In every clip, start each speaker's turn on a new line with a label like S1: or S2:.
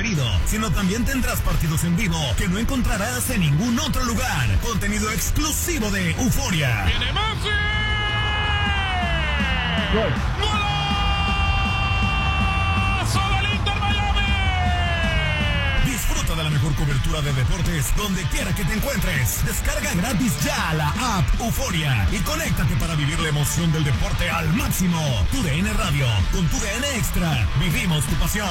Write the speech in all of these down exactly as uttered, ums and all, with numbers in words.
S1: preferido, sino también tendrás partidos en vivo que no encontrarás en ningún otro lugar. Contenido exclusivo de Euforia.
S2: ¡Viene Messi!
S1: ¡Gol!
S2: ¡Golazo del Inter Miami!
S1: Disfruta de la mejor cobertura de deportes donde quiera que te encuentres. Descarga gratis ya la app Euforia y conéctate para vivir la emoción del deporte al máximo. Tu D N Radio, con tu D N Extra, vivimos tu pasión.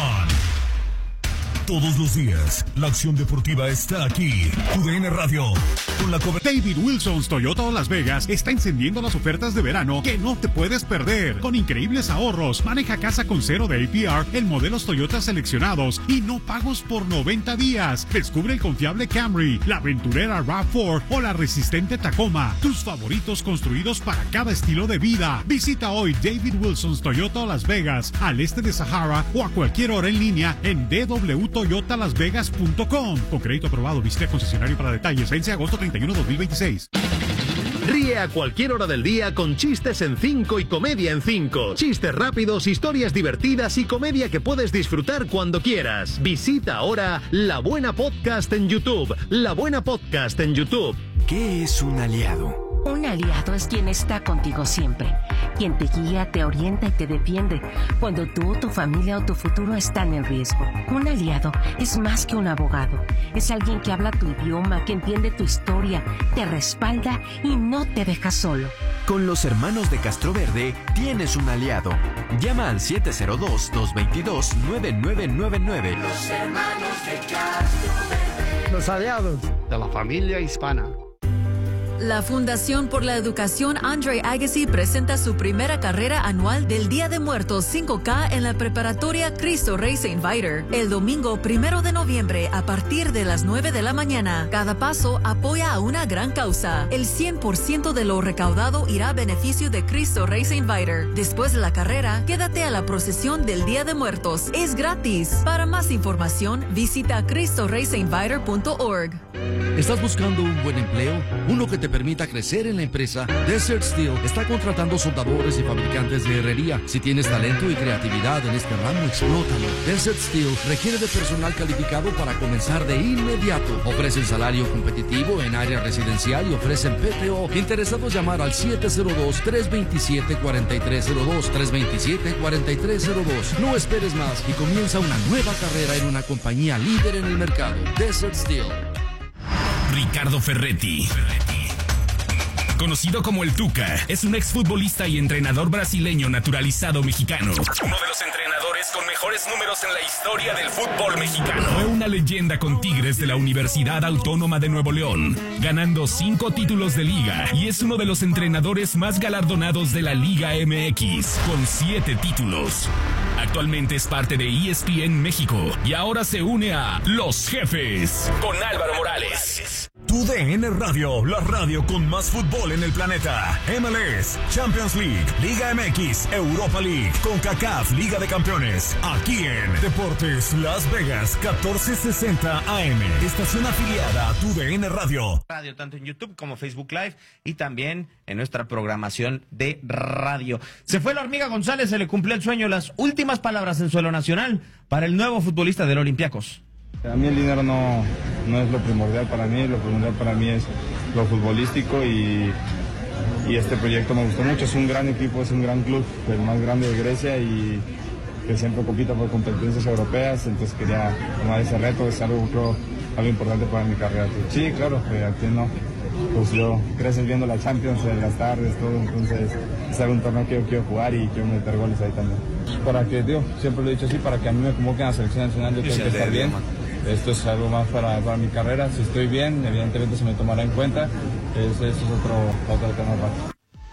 S1: Todos los días, la acción deportiva está aquí. Tu D N Radio, con la cobertura.
S3: David Wilson's Toyota Las Vegas está encendiendo las ofertas de verano que no te puedes perder. Con increíbles ahorros, maneja casa con cero de A P R en modelos Toyota seleccionados y no pagos por noventa días. Descubre el confiable Camry, la aventurera RAV cuatro o la resistente Tacoma. Tus favoritos construidos para cada estilo de vida. Visita hoy David Wilson's Toyota Las Vegas, al este de Sahara, o a cualquier hora en línea en d w toyota las vegas punto com. Con crédito aprobado. Visita concesionario para detalles. Vence agosto treinta y uno de dos mil veintiséis.
S4: Ríe a cualquier hora del día con chistes en cinco y comedia en cinco. Chistes rápidos, historias divertidas y comedia que puedes disfrutar cuando quieras. Visita ahora La Buena Podcast en YouTube. La Buena Podcast en YouTube.
S5: ¿Qué es un aliado?
S6: Un aliado es quien está contigo siempre, quien te guía, te orienta y te defiende cuando tú, tu familia o tu futuro están en riesgo. Un aliado es más que un abogado, es alguien que habla tu idioma, que entiende tu historia, te respalda y no te deja solo.
S5: Con los hermanos de Castroverde tienes un aliado. Llama al siete cero dos, dos dos dos, nueve nueve nueve nueve.
S7: Los hermanos de Castroverde.
S8: Los aliados de la familia hispana.
S9: La Fundación por la Educación Andre Agassi presenta su primera carrera anual del Día de Muertos cinco K en la preparatoria Cristo Rey Saint Viator. El domingo primero de noviembre a partir de las nueve de la mañana. Cada paso apoya a una gran causa. El cien por ciento de lo recaudado irá a beneficio de Cristo Rey Saint Viator. Después de la carrera, quédate a la procesión del Día de Muertos. Es gratis. Para más información, visita cristo rey saint viator punto org.
S10: ¿Estás buscando un buen empleo? Uno que te permita crecer en la empresa. Desert Steel está contratando soldadores y fabricantes de herrería. Si tienes talento y creatividad en este ramo, explótalo. Desert Steel requiere de personal calificado para comenzar de inmediato. Ofrecen salario competitivo en área residencial y ofrecen P T O. Interesados, llamar al siete cero dos, tres dos siete, cuatro tres cero dos, tres dos siete, cuatro tres cero dos. No esperes más y comienza una nueva carrera en una compañía líder en el mercado. Desert Steel.
S11: Ricardo Ferretti, conocido como el Tuca, es un exfutbolista y entrenador brasileño naturalizado mexicano. Uno de los entrenadores con mejores números en la historia del fútbol mexicano. Fue una leyenda con Tigres de la Universidad Autónoma de Nuevo León, ganando cinco títulos de liga, y es uno de los entrenadores más galardonados de la Liga M X, con siete títulos. Actualmente es parte de E S P N México y ahora se une a Los Jefes con Álvaro Morales.
S1: Tu D N Radio, la radio con más fútbol en el planeta. M L S, Champions League, Liga M X, Europa League, CONCACAF, Liga de Campeones. Aquí en Deportes Las Vegas, catorce sesenta A M. Estación afiliada a Tu D N Radio.
S12: Radio tanto en YouTube como Facebook Live y también en nuestra programación de radio. Se fue la Hormiga González, se le cumplió el sueño. Las últimas palabras en suelo nacional para el nuevo futbolista del Olympiacos.
S13: A mí el dinero no, no es lo primordial para mí, lo primordial para mí es lo futbolístico y, y este proyecto me gustó mucho. Es un gran equipo, es un gran club, el más grande de Grecia y que siempre compita por competencias europeas, entonces quería tomar ese reto, es algo, creo, algo importante para mi carrera. Sí, claro, eh, aquí no, pues yo creces viendo la Champions en las tardes, todo, entonces es algún torneo que yo quiero jugar y quiero meter goles ahí también. Para que, digo, siempre lo he dicho así, para que a mí me convoquen a la selección nacional yo tengo que estar bien. Esto es algo más para, para mi carrera. Si estoy bien, evidentemente se me tomará en cuenta. Eso es otro, otro tema aparte.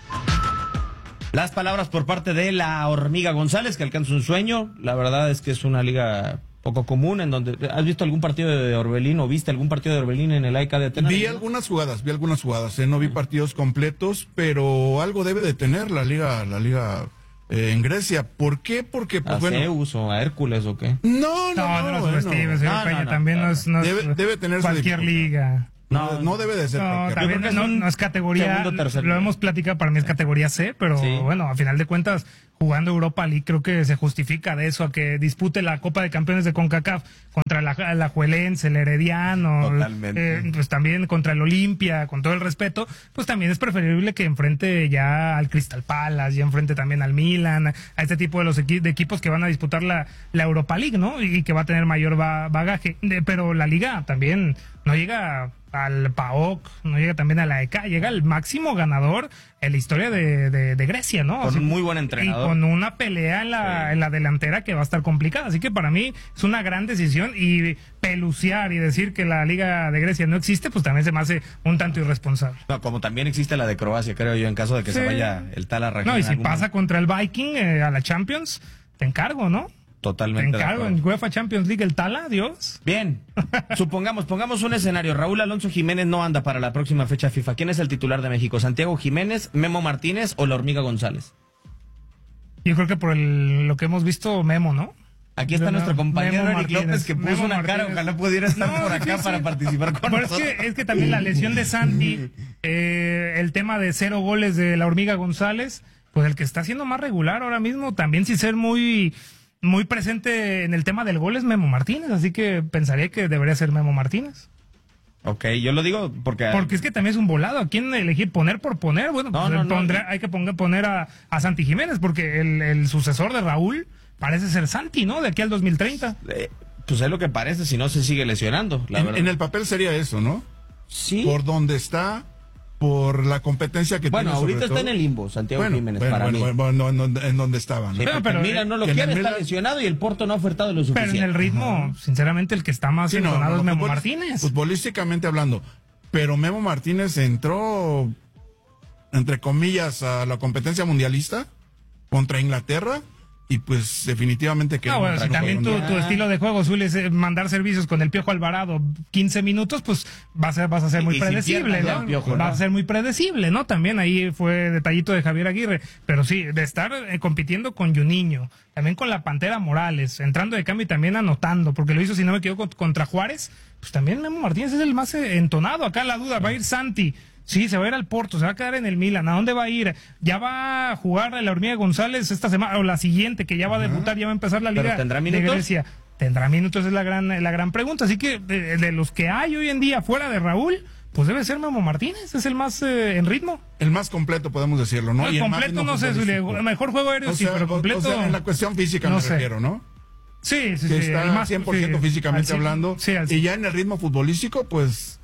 S12: Las palabras por parte de la Hormiga González, que alcanza un sueño. La verdad es que es una liga poco común, en donde... ¿Has visto algún partido de Orbelín o viste algún partido de Orbelín en el A E K de Atenas?
S14: Vi algunas jugadas, vi algunas jugadas. Eh, no vi partidos completos, pero algo debe de tener la liga... La liga... Eh, en Grecia. ¿Por qué? Porque, pues,
S12: ¿A
S14: bueno...
S12: Zeus o a Hércules o qué?
S14: No, no,
S15: no. No, no lo subestimes,
S14: no,
S15: señor
S14: no,
S15: Peña.
S14: no,
S15: También
S14: no,
S15: no es, no
S14: debe,
S15: es
S14: debe tener
S15: cualquier liga.
S14: No, no debe de ser.
S15: No,
S14: porque-
S15: también no, no es categoría,
S12: segundo, tercer
S15: lo
S12: lugar.
S15: hemos platicado, para mí es categoría C, pero
S12: Sí.
S15: bueno, a final de cuentas, jugando Europa League creo que se justifica de eso, a que dispute la Copa de Campeones de CONCACAF contra la, la Juelense, el Herediano,
S12: Totalmente.
S15: eh, pues también contra el Olimpia, con todo el respeto, pues también es preferible que enfrente ya al Crystal Palace, ya enfrente también al Milan, a este tipo de los equi- de equipos que van a disputar la, la Europa League, ¿no? Y que va a tener mayor ba- bagaje. De- pero la liga también no llega al P A O K, no llega también a la E K, llega el máximo ganador en la historia de, de, de Grecia, ¿no?
S12: Con
S15: Así-
S12: un muy buen entrenador.
S15: Y con una pelea en la,
S12: Sí.
S15: en la delantera que va a estar complicada. Así que para mí es una gran decisión, y peluciar y decir que la Liga de Grecia no existe, pues también se me hace un tanto irresponsable.
S12: No, como también existe la de Croacia, creo yo, en caso de que
S15: Sí.
S12: se vaya el tal a
S15: No, y si pasa contra el Viking eh, a la Champions, te encargo, ¿no? Te
S12: Totalmente. de
S15: encargo
S12: acuerdo.
S15: en UEFA Champions League el Tala, Dios.
S12: Bien, supongamos, pongamos un escenario. Raúl Alonso Jiménez no anda para la próxima fecha FIFA. ¿Quién es el titular de México? ¿Santiago Jiménez, Memo Martínez o la Hormiga González?
S15: Yo creo que por el, lo que hemos visto, Memo, ¿no?
S12: Aquí está
S15: Memo-
S12: nuestro compañero
S15: Memo
S12: Eric
S15: Martínez,
S12: López, que puso
S15: Memo
S12: una cara,
S15: Martínez.
S12: ojalá pudiera estar
S15: No,
S12: por
S15: sí,
S12: acá
S15: sí.
S12: para participar con
S15: Pero es
S12: nosotros.
S15: que, es que también la lesión de Santi, eh, el tema de cero goles de la Hormiga González, pues el que está siendo más regular ahora mismo, también sin ser muy, muy presente en el tema del gol, es Memo Martínez, así que pensaría que debería ser Memo Martínez.
S12: Ok, yo lo digo porque...
S15: Porque es que también es un volado. ¿A quién elegir? ¿Poner por poner? Bueno,
S12: No,
S15: pues
S12: no,
S15: el
S12: no.
S15: pondrá- hay que poner, poner a, a Santi Jiménez, porque el, el sucesor de Raúl parece ser Santi, ¿no? De aquí al dos mil treinta.
S12: Eh, pues es lo que parece, si no se sigue lesionando, la
S14: en,
S12: verdad.
S14: en el papel sería eso, ¿no?
S12: Sí.
S14: Por donde está, por la competencia que
S12: Bueno,
S14: tiene. sobre
S12: ahorita está
S14: todo.
S12: en el limbo, Santiago
S14: Bueno,
S12: Jiménez,
S14: bueno,
S12: para
S14: bueno,
S12: mí.
S14: bueno, bueno, en, en donde estaba, ¿no?
S12: Sí, porque
S15: pero,
S12: el Milan no lo
S14: que en
S12: quiere,
S14: el
S12: está
S14: Milan-
S12: lesionado y el Porto no ha ofertado lo
S15: Pero
S12: suficiente.
S15: en el ritmo, sinceramente, el que está más
S14: Sí, no,
S15: entonado
S14: no,
S15: es Memo
S14: futbol-
S15: Martínez.
S14: Futbolísticamente hablando. Pero Memo Martínez entró, entre comillas, a la competencia mundialista contra Inglaterra y pues definitivamente que
S15: No, bueno, si también tu, tu estilo de juego suele mandar servicios con el Piojo Alvarado quince minutos, pues vas a, vas a ser muy
S12: Y sin
S15: predecible,
S12: piernas, ya,
S15: ¿no?
S12: el Piojo,
S15: Vas
S12: ¿no?
S15: a ser muy predecible, ¿no? También ahí fue detallito de Javier Aguirre. Pero sí, de estar eh, compitiendo con Juninho, también con la Pantera Morales, entrando de cambio y también anotando, porque lo hizo, si no me equivoco, contra Juárez, pues también Memo Martínez es el más eh, entonado. Acá la duda, ¿va a ir Santi? Sí, se va a ir al Porto, se va a quedar en el Milan. ¿A dónde va a ir? Ya va a jugar la Hormiga González esta semana, o la siguiente, que ya va a debutar, ya va a empezar la
S12: ¿Pero
S15: Liga
S12: tendrá
S15: de
S12: minutos?
S15: Grecia. ¿Tendrá minutos? Es la gran, la gran pregunta. Así que de, de los que hay hoy en día fuera de Raúl, pues debe ser Memo Martínez, es el más eh, en ritmo.
S14: El más completo, podemos decirlo, ¿no?
S15: No,
S14: Y el más
S15: completo
S14: ritmo
S15: no sé,
S14: futbolístico.
S15: Zuli, mejor juego aéreo
S14: O
S15: sí,
S14: sea,
S15: pero
S14: o-
S15: completo...
S14: O sea, en la cuestión física
S15: no
S14: me
S15: sé.
S14: refiero, ¿no?
S15: Sí, sí,
S14: Que
S15: sí.
S14: está
S15: el más,
S14: cien por ciento
S15: sí,
S14: físicamente
S15: al cien,
S14: hablando.
S15: sí, al
S14: Y
S15: cien.
S14: ya en el ritmo futbolístico, pues,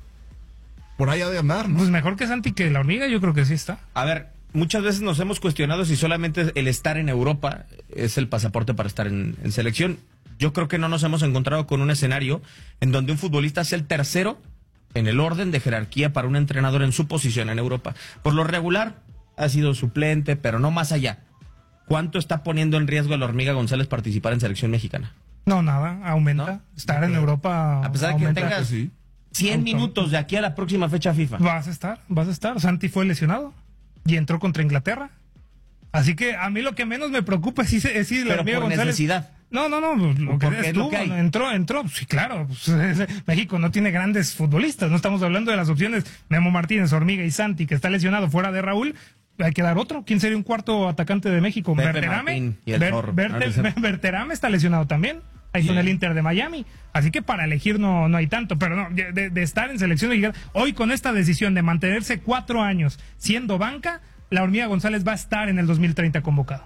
S14: por ahí ha de andar, ¿no?
S15: Pues mejor que Santi que la Hormiga, yo creo que sí está.
S12: A ver, muchas veces nos hemos cuestionado si solamente el estar en Europa es el pasaporte para estar en, en selección. Yo creo que no nos hemos encontrado con un escenario en donde un futbolista sea el tercero en el orden de jerarquía para un entrenador en su posición en Europa. Por lo regular ha sido suplente, pero no más allá. ¿Cuánto está poniendo en riesgo a la Hormiga González participar en selección mexicana?
S15: No, nada, aumenta. Estar en Europa
S12: A pesar de que
S15: aumenta.
S12: tengas cien minutos de aquí a la próxima fecha FIFA.
S15: Vas a estar, vas a estar. Santi fue lesionado y entró contra Inglaterra. Así que a mí lo que menos me preocupa es si, es si la
S12: Pero
S15: Hormiga
S12: por
S15: González...
S12: necesidad.
S15: No, no, no, lo que
S12: Porque es lo
S15: estuvo,
S12: que hay.
S15: entró, entró, sí, claro, pues, México no tiene grandes futbolistas, no estamos hablando de las opciones Memo Martínez, Hormiga y Santi, que está lesionado fuera de Raúl, hay que dar otro. ¿Quién sería un cuarto atacante de México?
S12: Pepe
S15: Berterame.
S12: Martín y el
S15: Ber-
S12: Zorro.
S15: Berte-
S12: No, no sé.
S15: Berterame está lesionado también. Ahí con el Inter de Miami. Así que para elegir no, no hay tanto. Pero no, de, de estar en selección mexicana, hoy con esta decisión de mantenerse cuatro años siendo banca, la Hormiga González va a estar en el dos mil treinta convocado.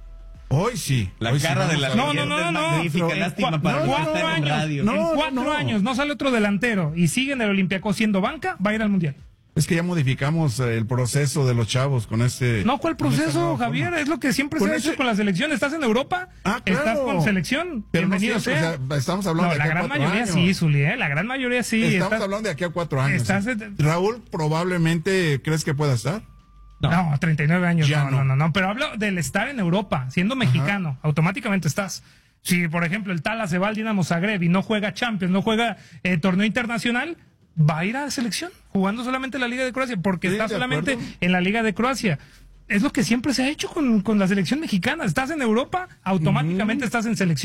S14: Hoy sí.
S12: La
S14: hoy sí
S12: cara de
S14: vamos
S12: la
S14: a ver.
S15: No, no, no, no.
S12: magnífica,
S15: En
S12: lástima
S15: cua-
S12: para
S15: no,
S12: los que
S15: cuatro
S12: están en
S15: años.
S12: radio.
S14: No,
S15: en cuatro
S14: no.
S15: años no sale otro delantero y sigue en el Olympiacos siendo banca, va a ir al Mundial.
S14: Es que ya modificamos eh, el proceso de los chavos con este.
S15: No, ¿cuál
S14: con esta
S15: proceso,
S14: nueva
S15: Javier?
S14: forma.
S15: Es lo que siempre
S14: Con
S15: se ha
S14: ese-
S15: hecho con la selección. ¿Estás en Europa?
S14: Ah,
S15: ¿Estás
S14: claro.
S15: con selección?
S14: Pero no
S15: Bienvenido
S14: siempre,
S15: sea.
S14: o sea, estamos hablando
S15: No,
S14: de
S15: la
S14: aquí a
S15: gran
S14: cuatro
S15: mayoría
S14: años.
S15: sí, Zuli, ¿eh? La gran mayoría sí.
S14: Estamos
S15: Estás-
S14: hablando de aquí a cuatro años.
S15: estás-
S14: Raúl, probablemente, ¿crees que pueda estar?
S15: No, treinta y nueve años.
S14: Ya
S15: No, no,
S14: no.
S15: no, no. Pero hablo del estar en Europa, siendo mexicano. Automáticamente estás. Si, por ejemplo, el Tala se va al Dinamo Zagreb y no juega Champions, no juega eh, torneo internacional, va a ir a la selección, jugando solamente la Liga de Croacia, porque
S14: Sí,
S15: está
S14: de
S15: solamente
S14: acuerdo.
S15: en la Liga de Croacia. Es lo que siempre se ha hecho con, con la selección mexicana. Estás en Europa, automáticamente estás en selección.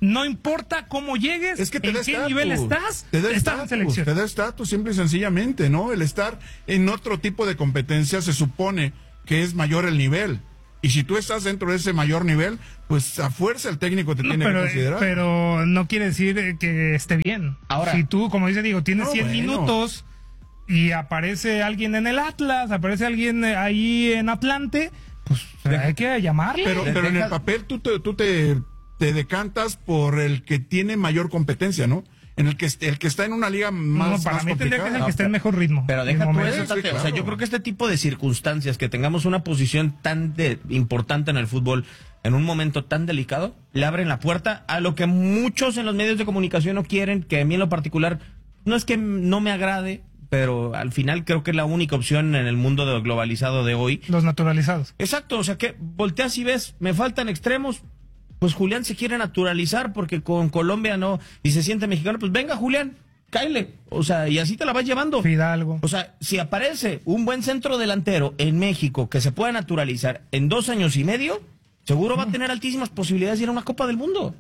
S15: no importa cómo llegues,
S14: es que te
S15: en
S14: da
S15: qué
S14: estatus,
S15: nivel estás,
S14: te da
S15: estás
S14: estatus,
S15: en selección.
S14: Te da estatus, simple y sencillamente, ¿no? El estar en otro tipo de competencia se supone que es mayor el nivel. Y si tú estás dentro de ese mayor nivel, pues a fuerza el técnico te
S15: No,
S14: tiene
S15: pero,
S14: que considerar.
S15: pero no quiere decir que esté bien.
S12: Ahora,
S15: si tú, como dice Diego, tienes
S14: no,
S15: cien
S14: bueno.
S15: minutos y aparece alguien en el Atlas, aparece alguien ahí en Atlante, pues Deja. hay que llamarle.
S14: Pero, pero en el papel tú te, tú te, te decantas por el que tiene mayor competencia, ¿no? En el que el que está en una liga más
S15: No, para
S14: más
S15: mí tendría que ser el
S14: complicada.
S15: que esté en mejor ritmo.
S12: Pero deja tú eso,
S14: Sí,
S12: Tate.
S14: claro.
S12: O sea, yo creo que este tipo de circunstancias, que tengamos una posición tan de, importante en el fútbol, en un momento tan delicado, le abren la puerta a lo que muchos en los medios de comunicación no quieren, que a mí en lo particular, no es que no me agrade, pero al final creo que es la única opción en el mundo de globalizado de hoy.
S15: Los naturalizados.
S12: Exacto, o sea que volteas y ves, me faltan extremos, pues Julián se quiere naturalizar porque con Colombia no, y se siente mexicano, pues venga Julián, cáele, o sea, y así te la vas llevando.
S15: Fidalgo.
S12: O sea, si aparece un buen centro delantero en México que se pueda naturalizar en dos años y medio, seguro va a tener altísimas posibilidades de ir a una Copa del Mundo.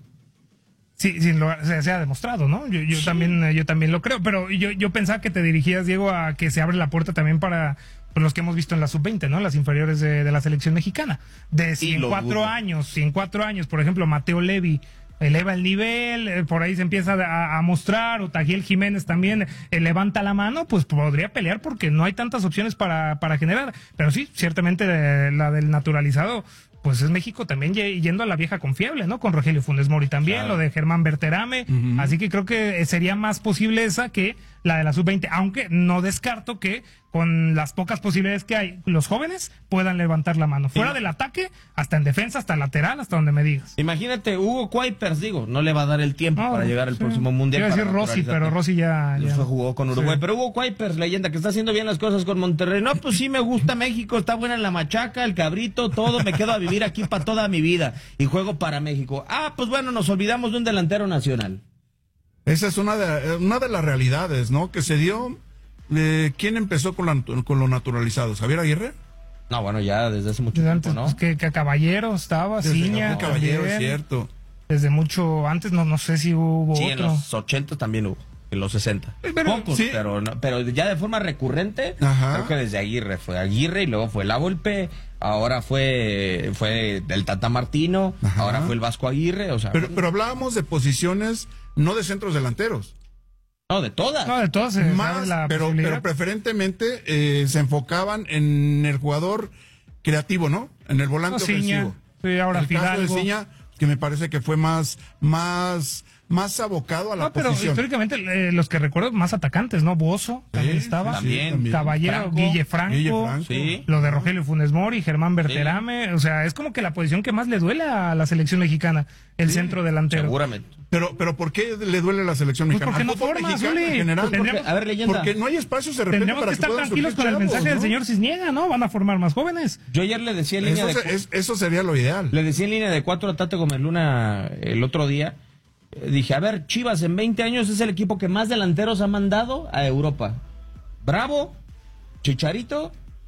S15: Sí, sí lo, se, se ha demostrado, ¿no? Yo, yo
S12: Sí.
S15: también yo también lo creo, pero yo, yo pensaba que te dirigías, Diego, a que se abre la puerta también para pues, los que hemos visto en la sub veinte, ¿no? Las inferiores de, de la selección mexicana. De si
S12: Y
S15: en
S12: lo
S15: cuatro
S12: dudo.
S15: años, si en cuatro años, por ejemplo, Mateo Levi eleva el nivel, eh, por ahí se empieza a, a mostrar, o Tajiel Jiménez también eh, levanta la mano, pues podría pelear porque no hay tantas opciones para, para generar. Pero sí, ciertamente eh, la del naturalizado, pues es México también ye- yendo a la vieja confiable, ¿no? Con Rogelio Funes Mori también,
S12: Claro.
S15: lo de Germán Berterame,
S14: Ujú.
S15: así que creo que sería más posible esa que la de la sub veinte, aunque no descarto que con las pocas posibilidades que hay, los jóvenes puedan levantar la mano. Fuera
S12: Sí.
S15: del ataque, hasta en defensa, hasta lateral, hasta donde me digas.
S12: Imagínate, Hugo Kuipers, digo, no le va a dar el tiempo
S15: No,
S12: para llegar al
S15: sí.
S12: próximo mundial.
S15: Iba a decir
S12: para
S15: Rossi,
S12: naturalizarte.
S15: pero Rossi ya... ya.
S12: Fue, jugó con Uruguay,
S15: Sí.
S12: pero Hugo Kuipers, leyenda, que está haciendo bien las cosas con Monterrey. No, pues sí me gusta México, está buena en la machaca, el cabrito, todo, me quedo a vivir aquí para toda mi vida y juego para México. Ah, pues bueno, nos olvidamos de un delantero nacional.
S14: Esa es una de, una de las realidades, ¿no? Que se dio. Eh, ¿Quién empezó con, la, con lo naturalizado? ¿Javier Aguirre?
S12: No, bueno, ya desde hace mucho
S15: Desde
S12: tiempo,
S15: antes,
S12: ¿no?
S15: pues, que, que Caballero estaba,
S14: Desde
S15: Ciña.
S14: Gabriel Caballero, es
S15: también.
S14: cierto.
S15: Desde mucho antes, no, no sé si hubo
S12: Sí, en
S15: otro.
S12: los ochenta también hubo, en los sesenta.
S15: Pero,
S12: Pocos,
S14: sí.
S12: pero, no- pero ya de forma recurrente,
S14: Ajá.
S12: creo que desde Aguirre fue Aguirre y luego fue La Volpe, ahora fue, fue el Tata Martino,
S14: Ajá.
S12: ahora fue el Vasco Aguirre, o sea,
S14: Pero, pero hablábamos de posiciones, no de centros delanteros.
S12: no, de todas.
S15: No, de todas se
S14: Más,
S15: sabe la
S14: pero,
S15: posibilidad.
S14: pero preferentemente eh, se enfocaban en el jugador creativo, ¿no? En el volante
S15: No, Ciña,
S14: ofensivo.
S15: sí, ahora
S14: el caso de
S15: Fidalgo.
S14: Ciña, que me parece que fue más, más, más abocado a la
S15: No, pero
S14: posición.
S15: históricamente eh, los que recuerdo más atacantes, ¿no? Bozo también
S14: Sí,
S15: estaba.
S12: también.
S15: Caballero,
S12: Franco.
S15: Guille Franco.
S14: Guille Franco.
S12: Sí.
S15: Lo de Rogelio Funes Mori, Germán Berterame. O sea, es como que la posición que más le duele a la selección mexicana, el centro delantero.
S12: Seguramente.
S14: Pero, pero ¿por qué le duele la selección
S15: Pues
S14: mexicana?
S15: porque
S14: Al
S15: no
S14: fútbol
S15: forma,
S14: mexicano
S15: Zuli.
S14: en general.
S15: Pues tendríamos-
S12: a ver, leyenda.
S14: Porque no hay espacios de repente
S15: Tendremos
S14: para
S15: que estar
S14: puedan
S15: tranquilos
S14: surgir
S15: con el
S14: chavos,
S15: mensaje del
S14: ¿no?
S15: señor Cisniega, ¿no? Van a formar más jóvenes.
S12: Yo ayer le decía en línea
S14: Eso,
S12: de
S14: se- es- eso sería lo ideal.
S12: Le decía en línea de cuatro a Tate Gómez Luna el otro día. Eh, Dije, a ver, Chivas en veinte años es el equipo que más delanteros ha mandado a Europa. Bravo, Chicharito,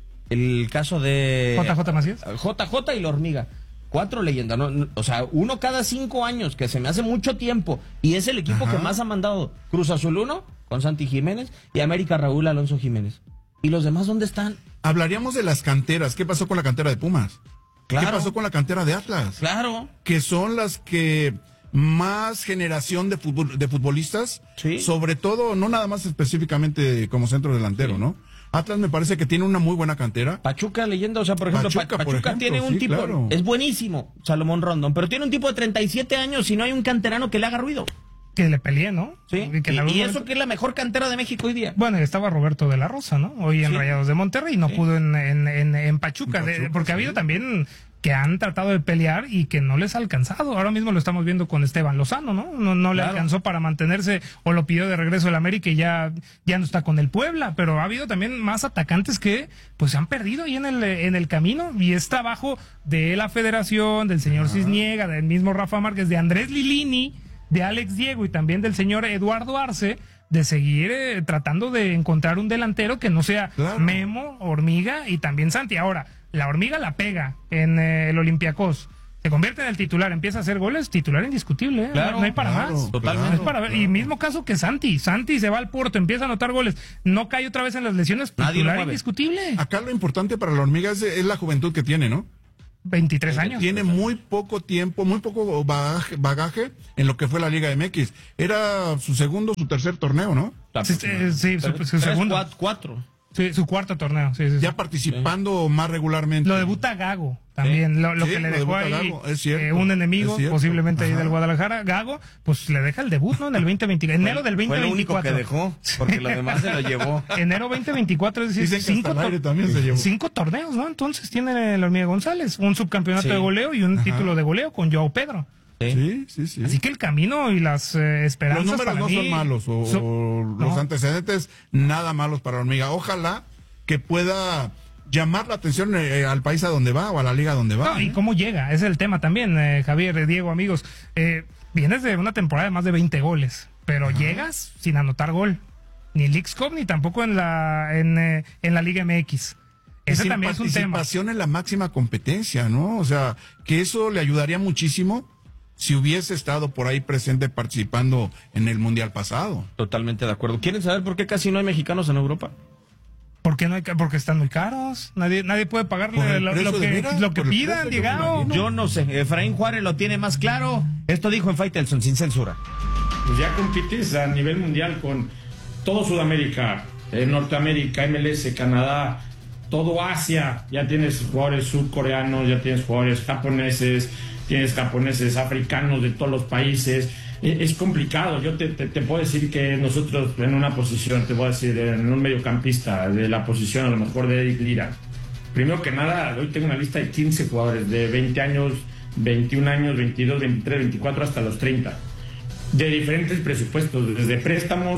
S12: el caso de...
S15: J J Macías.
S12: J J y la hormiga. Cuatro leyendas, ¿no? No, o sea, uno cada cinco años, que se me hace mucho tiempo. Y es el equipo
S14: Ajá.
S12: que más ha mandado. Cruz Azul uno, con Santi Jiménez, y América Raúl Alonso Jiménez. ¿Y los demás dónde están?
S14: Hablaríamos de las canteras. ¿Qué pasó con la cantera de Pumas?
S12: Claro.
S14: ¿Qué pasó con la cantera de Atlas?
S12: Claro.
S14: Que son las que más generación de fútbol, de futbolistas,
S12: Sí.
S14: sobre todo, no nada más específicamente como centro delantero,
S12: Sí.
S14: ¿no? Atlas me parece que tiene una muy buena cantera.
S12: Pachuca, leyenda, o sea, por ejemplo,
S14: Pachuca,
S12: Pa-
S14: por
S12: Pachuca
S14: ejemplo,
S12: tiene un
S14: sí,
S12: tipo,
S14: claro.
S12: es buenísimo, Salomón Rondón, pero tiene un tipo de treinta y siete años y no hay un canterano que le haga ruido.
S15: Que le peleé, ¿no?
S12: Sí.
S15: Y, que
S12: Y,
S15: en algún
S12: y
S15: momento-
S12: eso que es la mejor cantera de México hoy día.
S15: Bueno, y estaba Roberto de la Rosa, ¿no? Hoy en
S12: Sí.
S15: Rayados de Monterrey, no
S12: Sí.
S15: pudo en, en, en, en Pachuca,
S14: En
S15: de-
S14: Pachuca,
S15: porque ha
S14: sí.
S15: habido también que han tratado de pelear y que no les ha alcanzado. Ahora mismo lo estamos viendo con Esteban Lozano, ¿no? No, no le
S12: Claro.
S15: alcanzó para mantenerse o lo pidió de regreso al América y ya, ya no está con el Puebla, pero ha habido también más atacantes que pues se han perdido ahí en el, en el camino y es trabajo de la federación, del señor Cisniega, del mismo Rafa Márquez, de Andrés Lilini, de Alex Diego y también del señor Eduardo Arce, de seguir eh, tratando de encontrar un delantero que no sea
S14: Claro.
S15: Memo, Hormiga y también Santi. Ahora, la Hormiga la pega en eh, el Olympiacos. Se convierte en el titular, empieza a hacer goles, titular indiscutible, ¿eh?
S12: Claro,
S15: no, no hay para
S12: claro,
S15: más.
S12: totalmente.
S15: No hay para ver. Y mismo caso que Santi, Santi se va al Porto, empieza a anotar goles, no cae otra vez en las lesiones, titular indiscutible.
S14: Acá lo importante para la hormiga es, es la juventud que tiene, ¿no?
S15: veintitrés años.
S14: Tiene muy poco tiempo, muy poco bagaje, bagaje en lo que fue la Liga M X. Era su segundo, su tercer torneo, ¿no?
S15: Sí, sí, sí, su, su segundo.
S12: Cuatro. cuatro.
S15: Sí, su cuarto torneo. Sí, sí,
S14: ya
S15: sí.
S14: participando sí. más regularmente.
S15: Lo debuta Gago también. Sí. Lo, lo
S14: sí,
S15: que le
S14: lo
S15: dejó ahí
S14: Gago, es cierto,
S15: eh, un enemigo, posiblemente
S14: Ajá.
S15: ahí del Guadalajara. Gago, pues le deja el debut, ¿no? En el veinte veinticuatro. Enero del veinte veinticuatro.
S12: Fue lo único que dejó, porque lo demás se lo llevó.
S15: Enero veinte veinticuatro, es decir, cinco,
S14: tor también se llevó.
S15: cinco torneos, ¿no? Entonces tiene la Hormiga González, un subcampeonato
S12: sí.
S15: de goleo y un Ajá. título de goleo con Joao Pedro.
S14: Sí, sí, sí.
S15: Así que el camino y las eh, esperanzas.
S14: Los números
S15: para
S14: no
S15: mí
S14: son malos, o,
S15: son,
S14: o los no. antecedentes nada malos para la Hormiga. Ojalá que pueda llamar la atención eh, al país a donde va o a la liga a donde va.
S15: No, ¿eh? Y cómo llega, ese es el tema también, eh, Javier, Diego, amigos. Eh, vienes de una temporada de más de veinte goles, pero Ajá. llegas sin anotar gol. Ni en Leagues Cup, ni tampoco en la, en, eh, en la Liga M X. Ese también es un tema.
S14: Participación en la máxima competencia, ¿no? O sea, que eso le ayudaría muchísimo si hubiese estado por ahí presente participando en el Mundial pasado.
S12: Totalmente de acuerdo. ¿Quieren saber por qué casi no hay mexicanos en Europa?
S15: ¿Por qué no hay, porque están muy caros? Nadie nadie puede pagarle lo, lo que, mira, lo que pidan, Diego.
S12: Yo no sé. Efraín Juárez lo tiene más claro. Esto dijo en Faitelson, sin censura.
S16: Pues ya compites a nivel mundial con todo Sudamérica, eh, Norteamérica, M L S, Canadá, todo Asia. Ya tienes jugadores surcoreanos, ya tienes jugadores japoneses, tienes japoneses africanos de todos los países. Es complicado. Yo te, te, te puedo decir que nosotros en una posición, te voy a decir, en un mediocampista de la posición a lo mejor de Eric Lira. Primero que nada, hoy tengo una lista de quince jugadores de veinte años, veintiún años, veintidós, veintitrés, veinticuatro hasta los treinta. De diferentes presupuestos, desde préstamos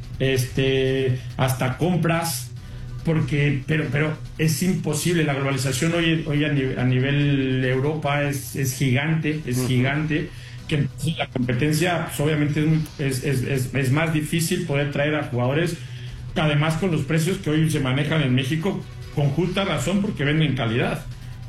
S16: este, hasta compras, porque pero pero es imposible. La globalización hoy, hoy a, nivel, a nivel Europa es, es gigante, es uh-huh. gigante. Que la competencia pues, obviamente es, es, es, es más difícil poder traer a jugadores, además con los precios que hoy se manejan en México, con justa razón porque venden calidad,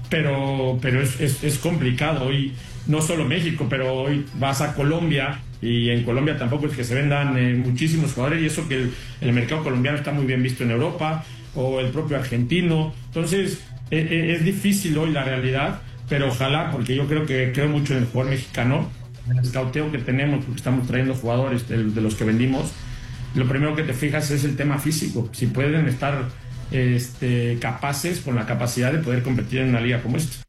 S16: pero pero es, es, es complicado hoy, no solo México, pero hoy vas a Colombia y en Colombia tampoco es que se vendan eh, muchísimos jugadores, y eso que el, el mercado colombiano está muy bien visto en Europa, o el propio argentino. Entonces eh, eh, es difícil hoy la realidad, pero ojalá, porque yo creo que creo mucho en el jugador mexicano, en el escauteo que tenemos, porque estamos trayendo jugadores de, de los que vendimos. Lo primero que te fijas es el tema físico, si pueden estar este, capaces, con la capacidad de poder competir en una liga como esta.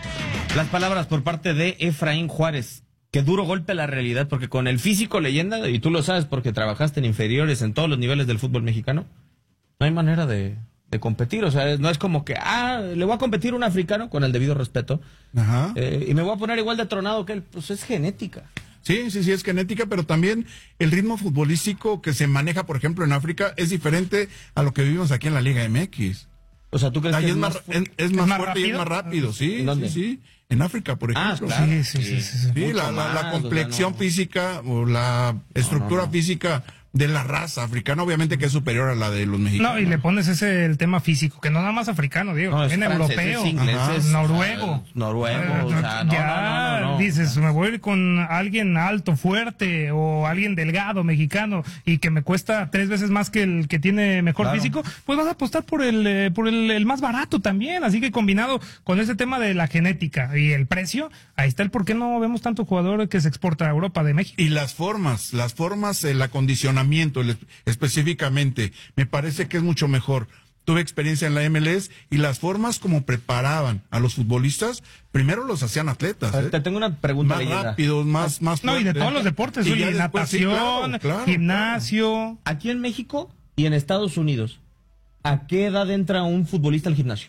S12: Las palabras por parte de Efraín Juárez. Qué duro golpe a la realidad, porque con el físico leyenda, y tú lo sabes porque trabajaste en inferiores en todos los niveles del fútbol mexicano, no hay manera de, de competir. O sea, no es como que, ah, le voy a competir a un africano, con el debido respeto,
S14: Ajá.
S12: Eh, y me voy a poner igual de tronado que él. Pues es genética.
S14: Sí, sí, sí, es genética, pero también el ritmo futbolístico que se maneja, por ejemplo, en África es diferente a lo que vivimos aquí en la Liga M X.
S12: O sea, ¿tú crees
S14: Ahí
S12: que
S14: es,
S12: es
S14: más,
S12: más,
S14: es, es más, más fuerte rápido? Y es más rápido? Sí,
S12: ¿En dónde?
S14: sí, sí. En África, por ejemplo.
S12: Ah, claro.
S15: Sí, sí, sí. sí, sí.
S14: Sí, la, la, la complexión o sea, no. física o la estructura no, no, no. física de la raza africana, obviamente que es superior a la de los mexicanos.
S15: No, y le pones ese el tema físico, que no nada más africano, digo,
S12: no,
S15: en europeo,
S12: es inglés, es,
S15: noruego.
S12: Uh, noruego, eh, o sea, no,
S15: ya
S12: no, no, no,
S15: dices, me voy a ir con alguien alto, fuerte, o alguien delgado, mexicano, y que me cuesta tres veces más que el que tiene mejor claro. físico, pues vas a apostar por el eh, por el, el más barato también. Así que combinado con ese tema de la genética y el precio, ahí está el por qué no vemos tanto jugador que se exporta a Europa de México.
S14: Y las formas, las formas, el acondicionamiento, el, específicamente, me parece que es mucho mejor. Tuve experiencia en la M L S y las formas como preparaban a los futbolistas, primero los hacían atletas. ¿eh?
S12: Te tengo una pregunta.
S14: Más
S12: leyenda.
S14: rápidos, más, más
S15: No,
S14: fuertes.
S15: y de todos los deportes,
S14: y
S15: oye,
S14: después,
S15: natación,
S14: sí, claro, claro,
S15: gimnasio.
S12: Claro. Aquí en México y en Estados Unidos, ¿a qué edad entra un futbolista al gimnasio?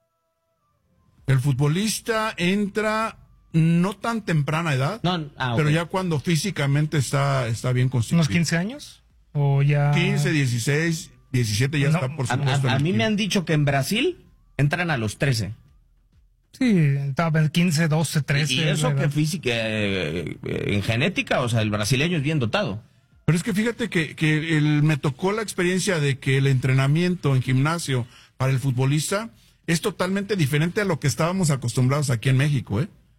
S14: El futbolista entra no tan temprana edad,
S12: no, ah,
S14: pero
S12: okay.
S14: ya cuando físicamente está, está bien constituido.
S15: ¿Unos quince años? ¿O ya...?
S14: quince, dieciséis, diecisiete ya no, está por supuesto.
S12: A, a, a mí me han dicho que en Brasil entran a los trece.
S15: Sí, estaba quince, doce, trece.
S12: Y eso que física, eh, en genética, o sea, el brasileño es bien dotado.
S14: Pero es que fíjate que, que el, me tocó la experiencia de que el entrenamiento en gimnasio para el futbolista es totalmente diferente a lo que estábamos acostumbrados aquí en México, ¿eh?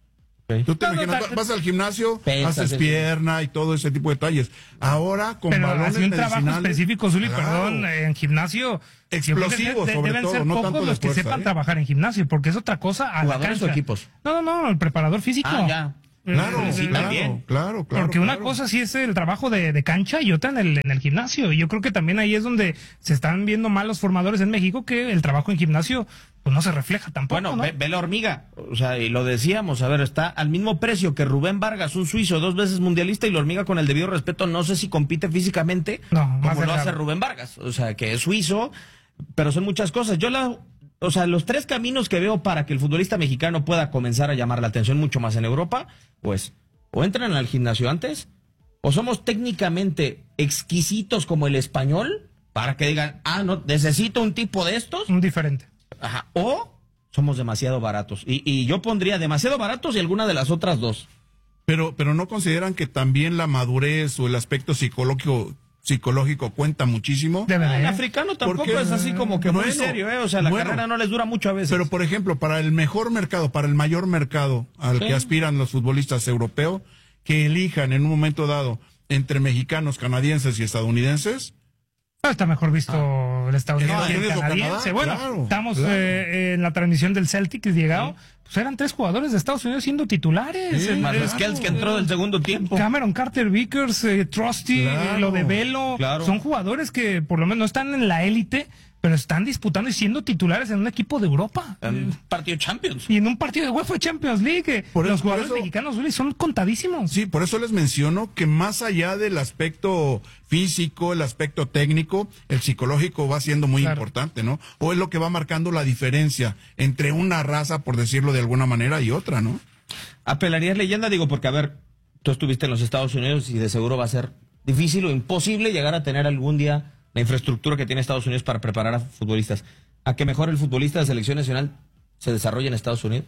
S12: Okay.
S14: Tú te
S15: No, no,
S14: imaginas,
S15: ta-
S14: vas al gimnasio,
S12: Pesas,
S14: haces
S12: eso.
S14: pierna y todo ese tipo de detalles. Ahora con
S15: Pero
S14: balones
S15: así un trabajo
S14: medicinales,
S15: específico, Zuli,
S14: claro.
S15: perdón, en gimnasio.
S14: Explosivo,
S15: de-
S14: sobre
S15: deben
S14: todo,
S15: ser
S14: no
S15: pocos
S14: tanto de
S15: los que
S14: fuerza,
S15: sepan
S14: ¿eh?
S15: trabajar en gimnasio, porque es otra cosa a la
S12: ¿Jugadores
S15: cancha.
S12: o equipos?
S15: No, no, no, el preparador físico.
S12: Ah, ya.
S14: Claro,
S15: Eh,
S12: sí,
S15: eh,
S14: claro,
S12: también.
S14: claro, claro.
S15: Porque una
S14: claro.
S15: cosa sí es el trabajo de, de cancha y otra en el, en el gimnasio. Y yo creo que también ahí es donde se están viendo mal los formadores en México, que el trabajo en gimnasio pues no se refleja tampoco.
S12: Bueno,
S15: ¿no?
S12: ve, ve la hormiga, o sea, y lo decíamos, a ver, está al mismo precio que Rubén Vargas, un suizo, dos veces mundialista, y la hormiga, con el debido respeto, no sé si compite físicamente
S15: No, más
S12: como lo
S15: delgado.
S12: hace Rubén Vargas, o sea, que es suizo, pero son muchas cosas. Yo la, o sea, los tres caminos que veo para que el futbolista mexicano pueda comenzar a llamar la atención mucho más en Europa, pues, o entran al gimnasio antes, o somos técnicamente exquisitos como el español, para que digan, ah, no, necesito un tipo de estos,
S15: Un diferente.
S12: ajá, o somos demasiado baratos. Y, y yo pondría demasiado baratos y alguna de las otras dos.
S14: Pero, pero no consideran que también la madurez o el aspecto psicológico psicológico cuenta muchísimo.
S15: Debe de,
S12: El
S15: ¿eh?
S12: africano tampoco
S14: Porque,
S12: es así como que muy
S14: bueno,
S12: serio, ¿eh? O sea, la
S14: bueno.
S12: carrera no les dura mucho a veces.
S14: Pero, por ejemplo, para el mejor mercado, para el mayor mercado al
S12: Sí.
S14: que aspiran los futbolistas europeos, que elijan en un momento dado entre mexicanos, canadienses y estadounidenses,
S15: Ah, está mejor visto el estadounidense y el
S14: ¿Estados Unidos o
S15: canadiense.
S14: Canadá?
S15: Bueno,
S14: Claro,
S15: estamos
S14: claro.
S15: eh, en la transmisión del Celtic llegado. Pues eran tres jugadores de Estados Unidos siendo titulares.
S14: Sí,
S15: El-
S12: Más
S15: el-
S12: Skells, que entró del segundo tiempo.
S15: Cameron Carter Vickers, eh, Trusty,
S14: Claro.
S15: eh, lo de Velo.
S12: Claro.
S15: Son jugadores que por lo menos no están en la élite, pero están disputando y siendo titulares en un equipo de Europa.
S12: En partido Champions.
S15: Y en un partido de UEFA Champions League. que
S14: Por
S15: los
S14: eso- por
S15: jugadores
S14: eso-
S15: mexicanos, Zuli, son contadísimos.
S14: sí, por eso les menciono que más allá del aspecto físico, el aspecto técnico, el psicológico va siendo muy
S15: Claro.
S14: importante, ¿no? O es lo que va marcando la diferencia entre una raza, por decirlo de alguna manera, y otra, ¿no?
S12: ¿Apelarías leyenda? Digo, porque, a ver, tú estuviste en los Estados Unidos y de seguro va a ser difícil o imposible llegar a tener algún día la infraestructura que tiene Estados Unidos para preparar a futbolistas. ¿A que mejor el futbolista de selección nacional se desarrolle en Estados Unidos?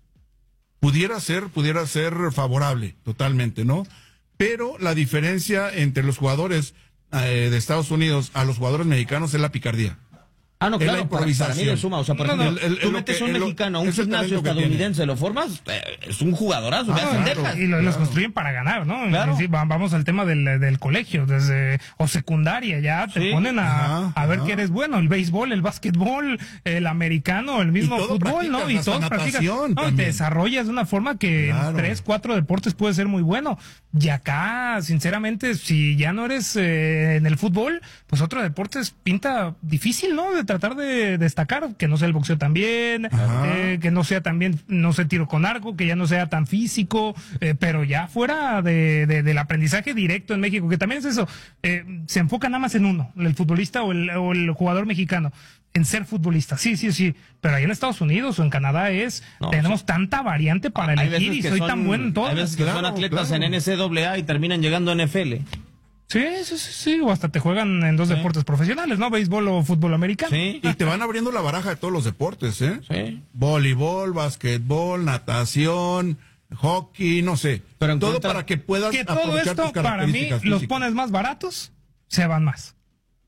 S14: Pudiera ser, pudiera ser favorable, totalmente, ¿no? Pero la diferencia entre los jugadores eh, de Estados Unidos a los jugadores mexicanos es la picardía.
S12: Ah, no,
S14: Es la
S12: claro, para, para mí le suma. O sea, por
S14: No,
S12: ejemplo,
S14: no, el- el-
S12: tú
S14: lo
S12: metes
S14: que-
S12: un
S14: el- lo-
S12: mexicano a un
S14: es el
S12: gimnasio
S14: talento que
S12: estadounidense, lo formas, eh, es un jugadorazo, me
S15: Ah,
S12: hacen
S15: claro.
S12: dejas.
S15: Y lo- los
S14: claro.
S15: construyen para ganar, ¿no?
S12: Claro.
S15: Sí, va- vamos al tema del, del colegio, desde o secundaria, ya te
S12: Sí.
S15: ponen a,
S14: Ajá,
S15: a ver
S14: ajá.
S15: que eres bueno, el béisbol, el básquetbol, el americano, el mismo
S14: Y todo
S15: fútbol, ¿no?
S14: practicas,
S15: Y
S14: hasta
S15: todo practicas.
S14: natación
S15: No, y te
S14: también.
S15: desarrollas de una forma que en
S14: Claro.
S15: tres, cuatro deportes puede ser muy bueno. Y acá, sinceramente, si ya no eres eh, en el fútbol, pues otro deporte es pinta difícil, ¿no? De tratar de destacar, que no sea el boxeo también, eh, que no sea también, no sé, tiro con arco, que ya no sea tan físico, eh, pero ya fuera de, de- del aprendizaje directo en México, que también es eso, eh, se enfoca nada más en uno, el futbolista o el, o el jugador mexicano, en ser futbolista, sí, sí, sí, pero allá en Estados Unidos o en Canadá es,
S12: No,
S15: tenemos tanta variante para
S12: Hay
S15: elegir
S12: veces
S15: y
S12: que
S15: soy
S12: son-
S15: tan bueno en todo.
S12: Hay veces que son
S14: Claro,
S12: atletas
S14: claro.
S12: en N C A A y terminan llegando a N F L.
S15: Sí, sí, sí, sí, o hasta te juegan en dos deportes profesionales, ¿no? Béisbol o fútbol americano.
S12: Sí.
S14: Y te van abriendo la baraja de todos los deportes, ¿eh?
S12: Sí.
S14: Voleibol, basquetbol, natación, hockey, no sé.
S12: Pero en
S14: todo
S12: contra-
S14: para que puedas
S15: Que todo
S14: aprovechar
S15: esto,
S14: tus
S15: para mí,
S14: características
S15: los
S14: físicas.
S15: pones más baratos, se van más.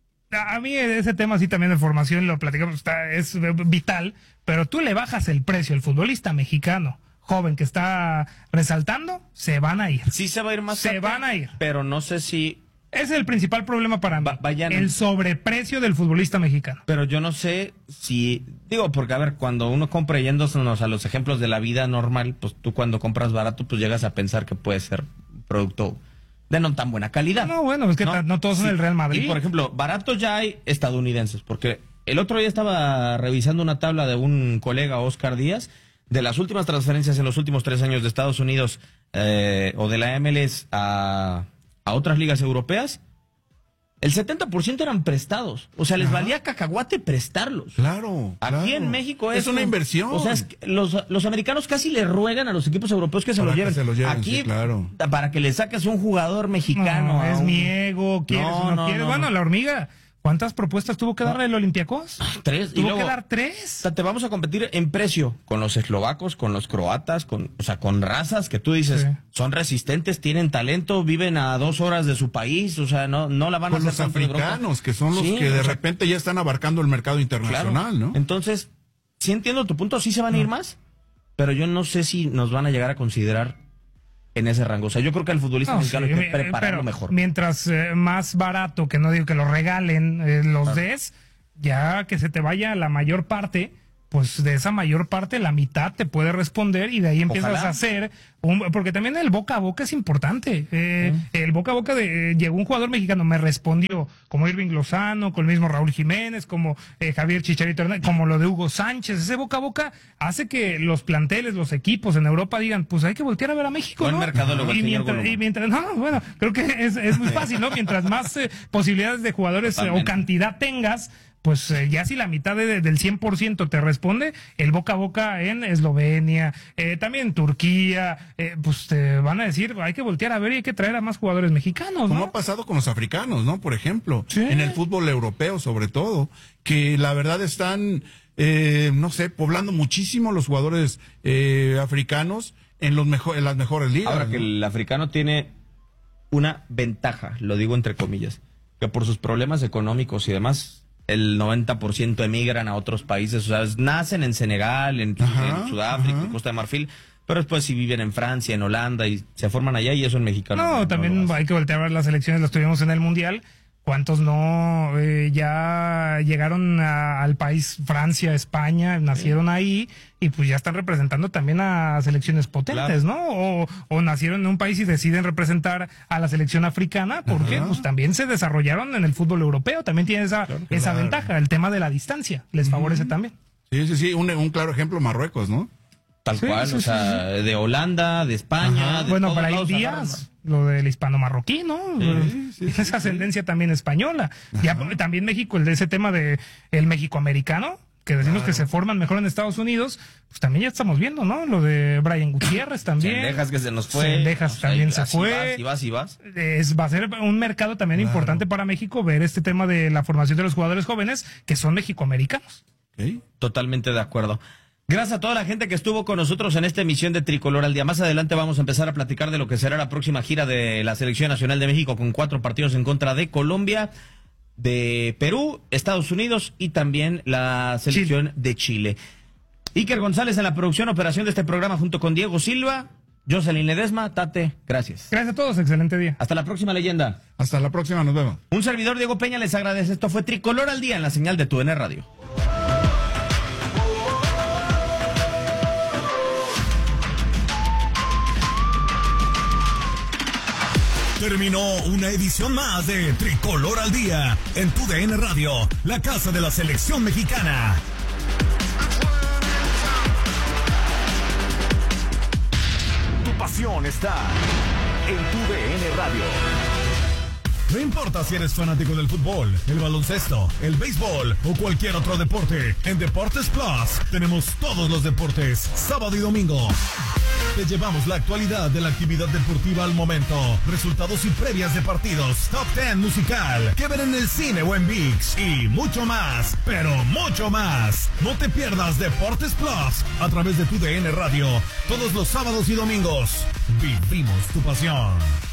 S15: A a mí ese tema sí también de formación lo platicamos, está, es eh, vital, pero tú le bajas el precio al futbolista mexicano joven que está resaltando, se van a ir.
S12: Sí se va a ir más
S15: Se
S12: tarde,
S15: van a ir.
S12: pero no sé si...
S15: Ese es el principal problema para mí,
S12: Va- vayan-
S15: el sobreprecio del futbolista mexicano.
S12: Pero yo no sé si... Digo, porque a ver, cuando uno compra yéndonos a los ejemplos de la vida normal, pues tú cuando compras barato, pues llegas a pensar que puede ser un producto de no tan buena calidad.
S15: No, bueno, es que ta- no todos son el Real Madrid.
S12: Y por ejemplo, baratos ya hay estadounidenses, porque el otro día estaba revisando una tabla de un colega, Oscar Díaz, de las últimas transferencias en los últimos tres años de Estados Unidos eh, o de la M L S a, a otras ligas europeas. El setenta por ciento eran prestados. O sea, les
S14: Ajá.
S12: valía cacahuate prestarlos.
S14: Claro.
S12: Aquí
S14: claro.
S12: en México es,
S14: es una inversión.
S12: O sea, es que los, los americanos casi le ruegan a los equipos europeos que se
S14: Para
S12: los
S14: que
S12: lleven.
S14: se los lleven,
S12: Aquí,
S14: sí, claro.
S12: para que le saques un jugador mexicano.
S15: No,
S12: a
S15: es
S12: un-
S15: mi ego, quieres
S12: No,
S15: o no,
S12: no,
S15: quieres.
S12: no,
S15: bueno,
S12: no.
S15: la hormiga, ¿cuántas propuestas tuvo que darle el Olympiacos?
S12: Tres. y
S15: Tuvo
S12: luego-
S15: que dar
S12: O
S15: tres.
S12: sea, te vamos a competir en precio con los eslovacos, con los croatas, con, o sea, con razas que tú dices,
S15: Sí.
S12: son resistentes, tienen talento, viven a dos horas de su país, o sea, no, no la van
S14: Con
S12: a
S14: los
S12: hacer tanto en Europa.
S14: africanos, que son los
S12: Sí,
S14: que de
S12: o sea,
S14: repente ya están abarcando el mercado
S12: claro.
S14: internacional, ¿no?
S12: Entonces, sí entiendo tu punto, sí se van a ir más, pero yo no sé si nos van a llegar a considerar en ese rango. O sea, yo creo que al futbolista
S15: no,
S12: mexicano
S15: sí,
S12: hay que prepararlo
S15: pero
S12: mejor.
S15: Mientras eh, más barato, que no digo que lo regalen, eh, los
S12: Claro.
S15: des, ya que se te vaya la mayor parte, pues de esa mayor parte la mitad te puede responder y de ahí empiezas
S12: Ojalá.
S15: a hacer, un, porque también el boca a boca es importante. Eh, mm. El boca a boca de, eh, llegó un jugador mexicano, me respondió, como Irving Lozano, con el mismo Raúl Jiménez, como eh, Javier Chicharito Hernández, como lo de Hugo Sánchez. Ese boca a boca hace que los planteles, los equipos en Europa digan, pues hay que voltear a ver a México,
S12: Buen
S15: ¿no?
S12: mercadólogo,
S15: y,
S12: el señor
S15: mientras,
S12: Goloma.
S15: y mientras, no, bueno, creo que es, es muy fácil, ¿no? Mientras más eh, posibilidades de jugadores eh, o cantidad tengas, pues eh, ya si la mitad de, del cien por ciento te responde, el boca a boca en Eslovenia, eh, también Turquía, eh, pues te van a decir, hay que voltear a ver y hay que traer a más jugadores mexicanos, ¿no?
S14: Como ha pasado con los africanos, ¿no? Por ejemplo,
S15: sí.
S14: en el fútbol europeo sobre todo, que la verdad están, eh, no sé, poblando muchísimo los jugadores eh, africanos en, los mejor, en las mejores ligas.
S12: Ahora
S14: ¿no?
S12: que el africano tiene una ventaja, lo digo entre comillas, que por sus problemas económicos y demás, el noventa por ciento emigran a otros países, o sea, nacen en Senegal, en,
S14: Ajá,
S12: en Sudáfrica,
S14: ajá.
S12: en Costa de Marfil, pero después si viven en Francia, en Holanda y se forman allá y eso en mexicano.
S15: No,
S12: no
S15: también
S12: lo
S15: hay que voltear a ver las elecciones, las tuvimos en el Mundial. ¿Cuántos no eh, ya llegaron a- al país Francia, España, nacieron sí. ahí y pues ya están representando también a selecciones potentes, claro. ¿no? O, o nacieron en un país y deciden representar a la selección africana porque pues también se desarrollaron en el fútbol europeo, también tiene esa, claro, esa claro. ventaja, el tema de la distancia les favorece uh-huh. también.
S14: Sí, sí, sí, un, un claro ejemplo Marruecos, ¿no?
S12: Tal
S15: sí,
S12: cual,
S15: sí,
S12: o
S15: sí,
S12: sea,
S15: sí.
S12: de Holanda, de España. De
S15: bueno,
S12: todos
S15: para
S12: lados
S15: Díaz,
S12: agarran,
S15: lo del hispano marroquí, ¿no?
S14: Sí, sí, sí,
S15: Esa
S14: sí.
S15: ascendencia también española. Ya también México, el de ese tema de el México-americano, que decimos claro. que se forman mejor en Estados Unidos, pues también ya estamos viendo, ¿no? Lo de Brian Gutiérrez también.
S12: Cendejas que se nos fue.
S15: Cendejas
S12: o sea,
S15: también
S12: y
S15: se fue.
S12: Y vas, y vas, y vas.
S15: Es, va a ser un mercado también claro. importante para México ver este tema de la formación de los jugadores jóvenes que son mexicoamericanos.
S14: Okay.
S12: Totalmente de acuerdo. Gracias a toda la gente que estuvo con nosotros en esta emisión de Tricolor al Día. Más adelante vamos a empezar a platicar de lo que será la próxima gira de la Selección Nacional de México con cuatro partidos en contra de Colombia, de Perú, Estados Unidos y también la selección Chile. de Chile. Iker González en la producción, operación de este programa junto con Diego Silva, Jocelyn Ledesma, Tate, gracias.
S15: Gracias a todos, excelente día.
S12: Hasta la próxima, leyenda.
S14: Hasta la próxima, nos vemos.
S12: Un servidor, Diego Peña, les agradece. Esto fue Tricolor al Día en la señal de Tu N Radio.
S1: Terminó una edición más de Tricolor al Día en Tu D N Radio, la casa de la selección mexicana. Tu pasión está en Tu D N Radio. No importa si eres fanático del fútbol, el baloncesto, el béisbol o cualquier otro deporte, en Deportes Plus tenemos todos los deportes, sábado y domingo. Te llevamos la actualidad de la actividad deportiva al momento, resultados y previas de partidos, top diez musical, que ver en el cine o en ViX y mucho más, pero mucho más. No te pierdas Deportes Plus a través de Tu D N Radio, todos los sábados y domingos. Vivimos tu pasión.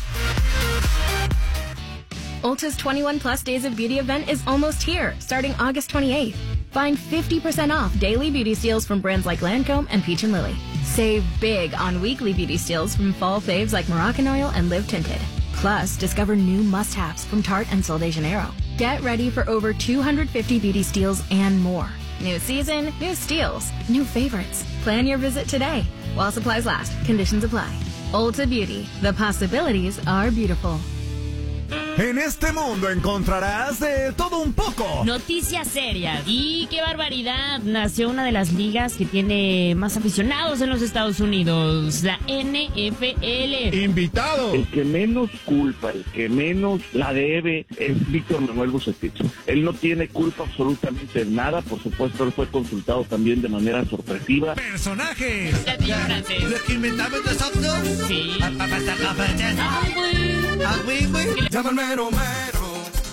S17: Ulta's twenty-one plus Days of Beauty event is almost here, starting August twenty-eighth. Find fifty percent off daily beauty steals from brands like Lancome and Peach and Lily. Save big on weekly beauty steals from fall faves like Moroccan Oil and Live Tinted. Plus, discover new must-haves from Tarte and Sol de Janeiro. Get ready for over two hundred fifty beauty steals and more. New season, new steals, new favorites. Plan your visit today. While supplies last, conditions apply. Ulta Beauty. The possibilities are beautiful.
S1: En este mundo encontrarás de todo un poco.
S18: Noticias serias. Y qué barbaridad. Nació una de las ligas que tiene más aficionados en los Estados Unidos, la N F L.
S14: Invitado.
S19: El que menos culpa, el que menos la debe es Víctor Manuel Bucetich. Él no tiene culpa absolutamente de nada. Por supuesto, él fue consultado también de manera sorpresiva.
S1: Personajes.
S20: ¿Lo que inventamos nosotros?
S18: Sí.
S20: Ah, güey.
S18: Ah, güey, güey.
S20: Llama al mero mero,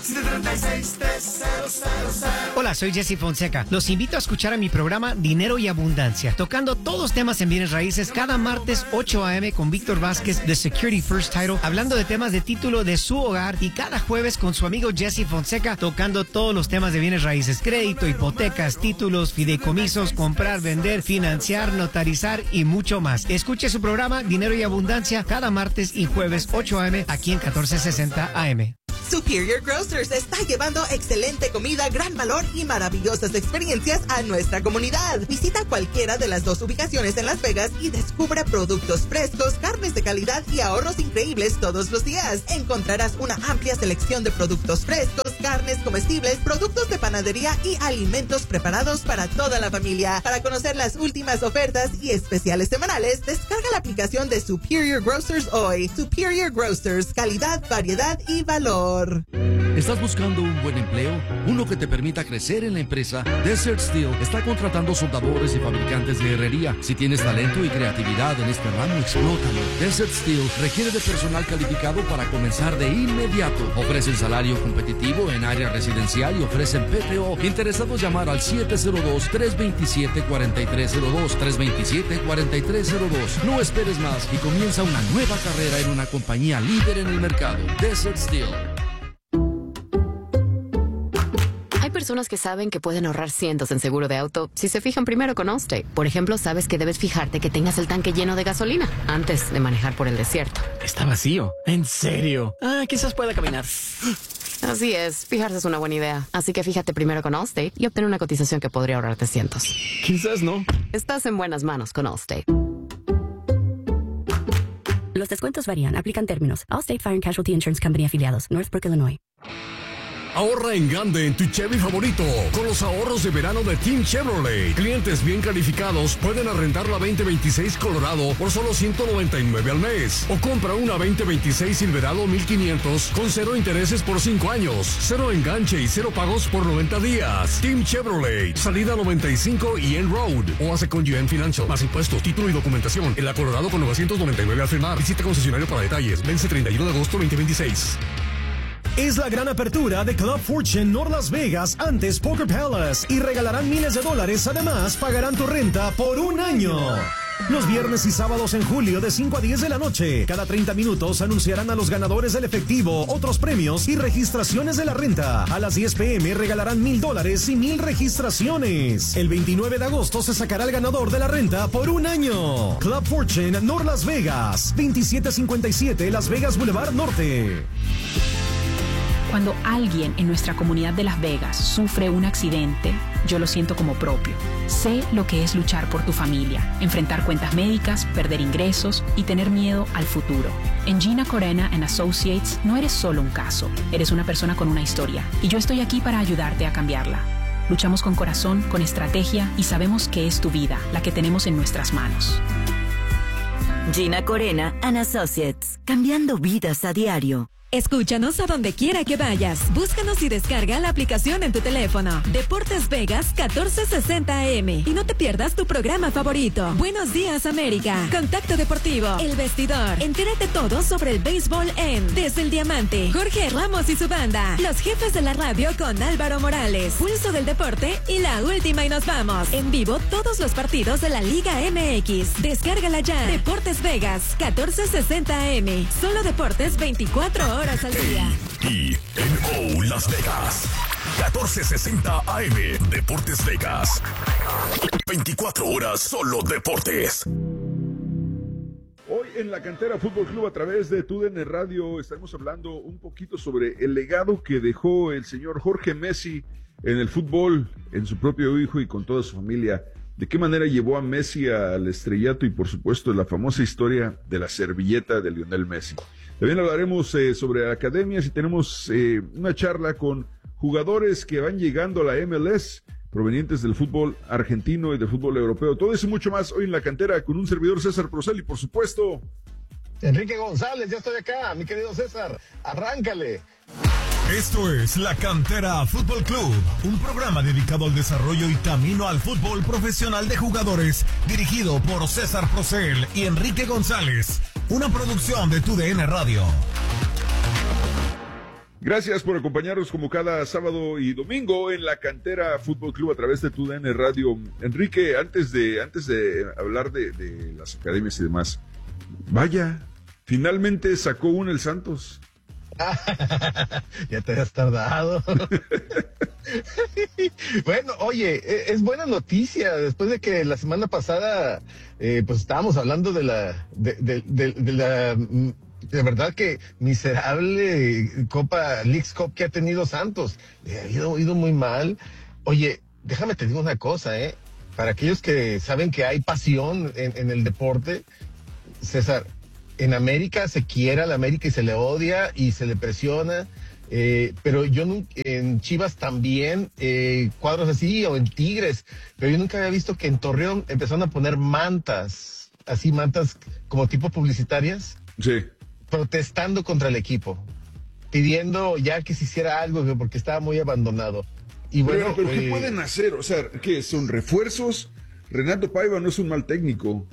S7: siete tres seis, tres cero cero cero.
S21: Hola, soy Jesse Fonseca. Los invito a escuchar a mi programa Dinero y Abundancia, tocando todos temas en bienes raíces cada martes ocho a eme con Víctor Vázquez de Security First Title, hablando de temas de título de su hogar, y cada jueves con su amigo Jesse Fonseca tocando todos los temas de bienes raíces: crédito, hipotecas, títulos, fideicomisos, comprar, vender, financiar, notarizar y mucho más. Escuche su programa Dinero y Abundancia cada martes y jueves ocho a eme aquí en catorce sesenta A M.
S22: Superior Grocers está llevando excelente comida, gran valor y maravillosas experiencias a nuestra comunidad. Visita cualquiera de las dos ubicaciones en Las Vegas y descubre productos frescos, carnes de calidad y ahorros increíbles todos los días. Encontrarás una amplia selección de productos frescos, carnes comestibles, productos de panadería y alimentos preparados para toda la familia. Para conocer las últimas ofertas y especiales semanales, descarga la aplicación de Superior Grocers hoy. Superior Grocers, calidad, variedad y valor.
S10: ¿Estás buscando un buen empleo? Uno que te permita crecer en la empresa. Desert Steel está contratando soldadores y fabricantes de herrería. Si tienes talento y creatividad en este ramo, explótalo. Desert Steel requiere de personal calificado para comenzar de inmediato. Ofrecen salario competitivo en área residencial y ofrecen P T O. Interesados, llamar al siete cero dos, tres dos siete, cuatro tres cero dos, tres dos siete, cuatro tres cero dos. No esperes más y comienza una nueva carrera en una compañía líder en el mercado. Desert Steel.
S23: Hay personas que saben que pueden ahorrar cientos en seguro de auto si se fijan primero con Allstate. Por ejemplo, sabes que debes fijarte que tengas el tanque lleno de gasolina antes de manejar por el desierto.
S24: Está vacío. ¿En serio? Ah, quizás pueda caminar.
S23: Así es, fijarse es una buena idea. Así que fíjate primero con Allstate y obtén una cotización que podría ahorrarte cientos.
S24: Quizás no.
S23: Estás en buenas manos con Allstate.
S25: Los descuentos varían. Aplican términos. Allstate Fire and Casualty Insurance Company afiliados. Northbrook, Illinois.
S1: Ahorra en grande en tu Chevy favorito con los ahorros de verano de Team Chevrolet. Clientes bien calificados pueden arrendar la veinte veintiséis Colorado por solo ciento noventa y nueve al mes. O compra una veinte veintiséis Silverado mil quinientos con cero intereses por cinco años, cero enganche y cero pagos por noventa días. Team Chevrolet, salida noventa y cinco y N Road. O hace con G M Financial. Más impuestos, título y documentación. En la Colorado con novecientos noventa y nueve al firmar. Visita concesionario para detalles. Vence treinta y uno de agosto veinte veintiséis.
S26: Es la gran apertura de Club Fortune North Las Vegas, antes Poker Palace, y regalarán miles de dólares. Además, pagarán tu renta por un año. Los viernes y sábados en julio de cinco a diez de la noche, cada treinta minutos anunciarán a los ganadores del efectivo, otros premios y registraciones de la renta. A las diez pe eme regalarán mil dólares y mil registraciones. El veintinueve de agosto se sacará el ganador de la renta por un año. Club Fortune North Las Vegas, veintisiete cincuenta y siete Las Vegas Boulevard Norte.
S27: Cuando alguien en nuestra comunidad de Las Vegas sufre un accidente, yo lo siento como propio. Sé lo que es luchar por tu familia, enfrentar cuentas médicas, perder ingresos y tener miedo al futuro. En Gina Corena and Associates no eres solo un caso, eres una persona con una historia, y yo estoy aquí para ayudarte a cambiarla. Luchamos con corazón, con estrategia, y sabemos que es tu vida la que tenemos en nuestras manos.
S28: Gina Corena and Associates, cambiando vidas a diario.
S9: Escúchanos a donde quiera que vayas. Búscanos y descarga la aplicación en tu teléfono. Deportes Vegas catorce sesenta A M. Y no te pierdas tu programa favorito. Buenos días, América. Contacto Deportivo. El Vestidor. Entérate todo sobre el béisbol en Desde el Diamante. Jorge Ramos y su banda. Los jefes de la radio con Álvaro Morales. Pulso del Deporte y La Última y Nos Vamos. En vivo todos los partidos de la Liga eme equis. Descárgala ya. Deportes Vegas catorce sesenta A M. Solo deportes veinticuatro horas. Horas al día.
S1: Y en O Las Vegas, catorce sesenta A M, Deportes Vegas. veinticuatro horas solo deportes.
S29: Hoy en la Cantera Fútbol Club, a través de T U D N Radio, estaremos hablando un poquito sobre el legado que dejó el señor Jorge Messi en el fútbol, en su propio hijo y con toda su familia. De qué manera llevó a Messi al estrellato y, por supuesto, la famosa historia de la servilleta de Lionel Messi. También hablaremos eh, sobre academias y tenemos eh, una charla con jugadores que van llegando a la eme ele ese, provenientes del fútbol argentino y del fútbol europeo. Todo eso y mucho más hoy en la Cantera con un servidor, César Procel, y por supuesto...
S30: Enrique González, ya estoy acá, mi querido César, arráncale.
S1: Esto es La Cantera Fútbol Club, un programa dedicado al desarrollo y camino al fútbol profesional de jugadores, dirigido por César Procel y Enrique González, una producción de T U D N Radio.
S29: Gracias por acompañarnos como cada sábado y domingo en la Cantera Fútbol Club a través de tu D N Radio. Enrique, antes de, antes de hablar de, de las academias y demás, vaya, finalmente sacó uno el Santos.
S30: Ya te has tardado. Bueno, oye, es buena noticia después de que la semana pasada eh, pues estábamos hablando de la de, de, de, de la de verdad que miserable Copa Leagues Cup que ha tenido Santos. Le ha ido, ido muy mal. Oye, déjame te digo una cosa, eh, para aquellos que saben que hay pasión en, en el deporte, César, en América se quiere a la América y se le odia y se le presiona, eh, pero yo nunca, en Chivas también, eh, cuadros así, o en Tigres, pero yo nunca había visto que en Torreón empezaron a poner mantas, así mantas como tipo publicitarias.
S29: Sí.
S30: Protestando contra el equipo, pidiendo ya que se hiciera algo porque estaba muy abandonado. Y bueno,
S29: pero, pero ¿qué
S30: eh,
S29: pueden hacer? O sea, ¿qué son refuerzos? Renato Paiva no es un mal técnico.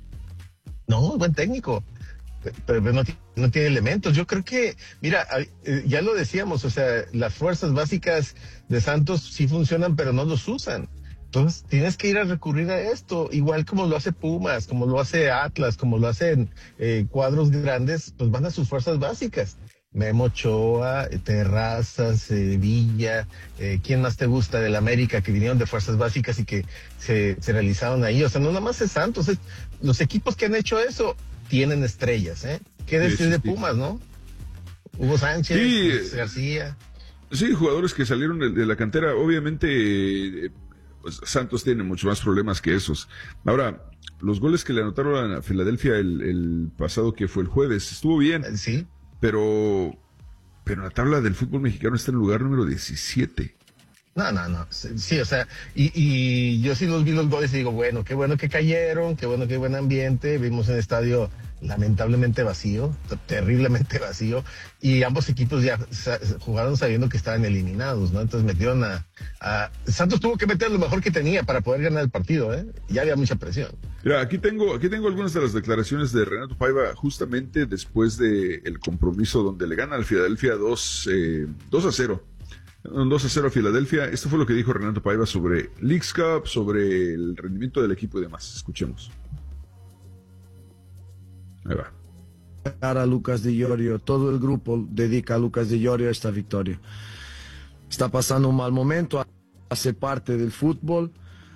S30: No, buen técnico. Pero no, no tiene elementos. Yo creo que, mira, ya lo decíamos, o sea, las fuerzas básicas de Santos sí funcionan, pero no los usan. Entonces tienes que ir a recurrir a esto, igual como lo hace Pumas, como lo hace Atlas, como lo hacen eh, cuadros grandes, pues van a sus fuerzas básicas. Memo Ochoa, Terrazas, eh, Villa, eh, ¿quién más te gusta del América que vinieron de fuerzas básicas y que se, se realizaron ahí? O sea, no nada más es Santos, es, los equipos que han hecho eso tienen estrellas, ¿eh? ¿Qué decir sí, sí, de Pumas, sí. no? Hugo Sánchez,
S29: sí,
S30: García.
S29: Sí, jugadores que salieron de, de la cantera, obviamente... Eh, pues Santos tiene mucho más problemas que esos. Ahora, los goles que le anotaron a Filadelfia el, el pasado, que fue el jueves, estuvo bien.
S30: Sí.
S29: Pero, pero la tabla del fútbol mexicano está en el lugar número diecisiete.
S30: No, no, no. Sí, o sea, y, y yo sí los vi los goles y digo, bueno, qué bueno que cayeron, qué bueno que buen ambiente. Vimos un estadio lamentablemente vacío, terriblemente vacío, y ambos equipos ya jugaron sabiendo que estaban eliminados, ¿no? Entonces metieron a, a... Santos tuvo que meter lo mejor que tenía para poder ganar el partido, ¿eh? Ya había mucha presión.
S29: Mira, aquí tengo, aquí tengo algunas de las declaraciones de Renato Paiva justamente después de el compromiso donde le gana al Filadelfia dos a cero. dos a cero a Filadelfia. Esto fue lo que dijo Renato Paiva sobre Leagues Cup, sobre el rendimiento del equipo y demás. Escuchemos. Ahí va.
S2: A Lucas Di Llorio, todo el grupo dedica a Lucas Di Llorio esta victoria. Está pasando un mal momento, hace parte del fútbol,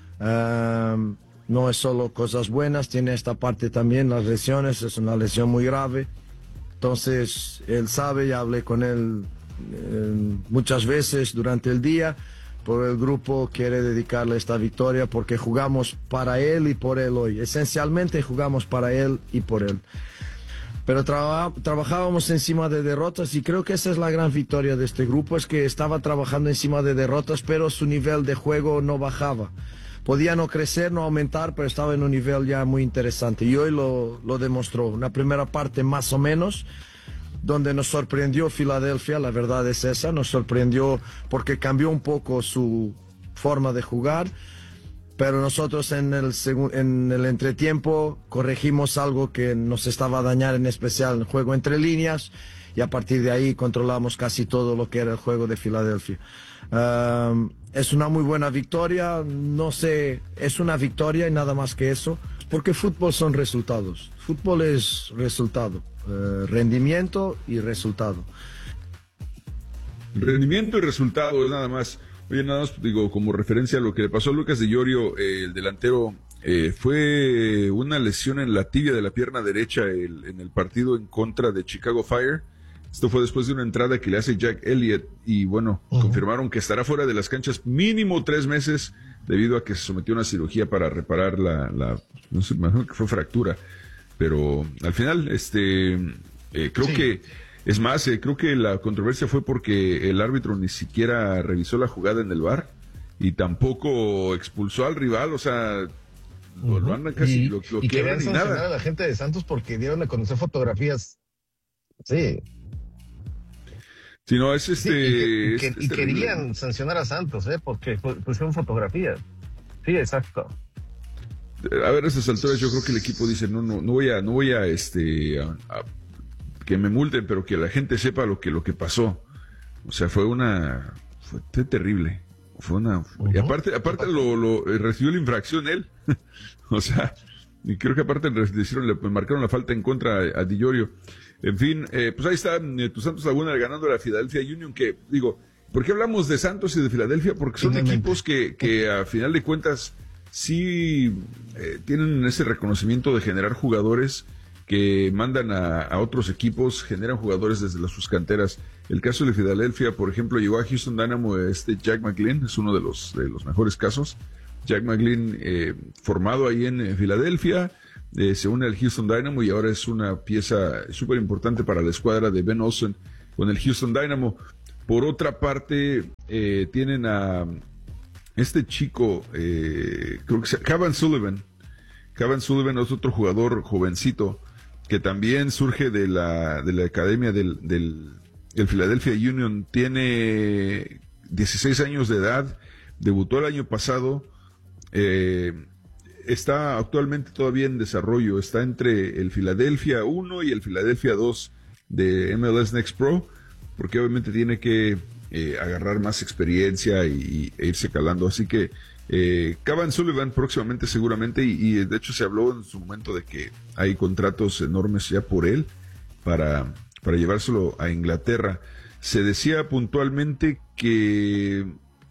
S2: um, no es solo cosas buenas, tiene esta parte también, las lesiones, es una lesión muy grave. Entonces, él sabe, ya hablé con él eh, muchas veces durante el día, pero el grupo quiere dedicarle esta victoria porque jugamos para él y por él hoy. Esencialmente jugamos para él y por él. Pero traba, trabajábamos encima de derrotas y creo que esa es la gran victoria de este grupo, es que estaba trabajando encima de derrotas, pero su nivel de juego no bajaba. Podía no crecer, no aumentar, pero estaba en un nivel ya muy interesante y hoy lo, lo demostró. Una primera parte más o menos, donde nos sorprendió Filadelfia, la verdad es esa, nos sorprendió porque cambió un poco su forma de jugar, pero nosotros en el, en el entretiempo corregimos algo que nos estaba a dañar, en especial el juego entre líneas, y a partir de ahí controlamos casi todo lo que era el juego de Filadelfia. Um, es una muy buena victoria, no sé, es una victoria y nada más que eso, porque fútbol son resultados, fútbol es resultado. Uh, rendimiento y resultado.
S29: Rendimiento y resultado es nada más. Oye, nada más digo, como referencia a lo que le pasó a Lucas Di Llorio, eh, el delantero, eh, fue una lesión en la tibia de la pierna derecha el, en el partido en contra de Chicago Fire. Esto fue después de una entrada que le hace Jack Elliott y bueno, uh-huh. confirmaron que estará fuera de las canchas mínimo tres meses debido a que se sometió a una cirugía para reparar la, la no sé, me imagino que fue fractura. Pero al final, este, eh, creo sí. que, es más, eh, creo que la controversia fue porque el árbitro ni siquiera revisó la jugada en el V A R y tampoco expulsó al rival, o sea, uh-huh. lo andan casi,
S30: y,
S29: lo, lo
S30: y querían
S29: ni
S30: sancionar
S29: nada.
S30: a la gente de Santos porque dieron a conocer fotografías. Sí.
S29: Si no, es este...
S30: Sí, y, que, y, que,
S29: es,
S30: y
S29: es
S30: querían sancionar a Santos, ¿eh? Porque pusieron fotografías. Sí, exacto.
S29: A ver, a esas alturas yo creo que el equipo dice, no, no, no voy a, no voy a, este, a, a, que me multen, pero que la gente sepa lo que, lo que pasó. O sea, fue una... fue terrible. Fue una... Uh-huh. Y aparte, aparte lo, lo recibió la infracción él. O sea, y creo que aparte le, hicieron, le marcaron la falta en contra a, a Di Llorio. En fin, eh, pues ahí está eh, tu Santos Laguna ganando a la Philadelphia Union, que, digo, ¿por qué hablamos de Santos y de Filadelfia? Porque son Finalmente. equipos que, que a final de cuentas sí eh, tienen ese reconocimiento de generar jugadores que mandan a, a otros equipos, generan jugadores desde las, sus canteras. El caso de Filadelfia, por ejemplo, llegó a Houston Dynamo este Jack McGlynn, es uno de los, de los mejores casos. Jack McGlynn, eh, formado ahí en Filadelfia, eh, se une al Houston Dynamo y ahora es una pieza súper importante para la escuadra de Ben Olsen con el Houston Dynamo. Por otra parte, eh, tienen a este chico, eh, creo que se llama Cavan Sullivan. Cavan Sullivan es otro jugador jovencito que también surge de la, de la academia del, del, del Philadelphia Union. Tiene dieciséis años de edad, debutó el año pasado. Eh, está actualmente todavía en desarrollo, está entre el Philadelphia uno y el Philadelphia dos de M L S Next Pro, porque obviamente tiene que eh, agarrar más experiencia y, e irse calando, así que eh, Cavan Sullivan próximamente seguramente, y, y de hecho se habló en su momento de que hay contratos enormes ya por él para, para llevárselo a Inglaterra. Se decía puntualmente que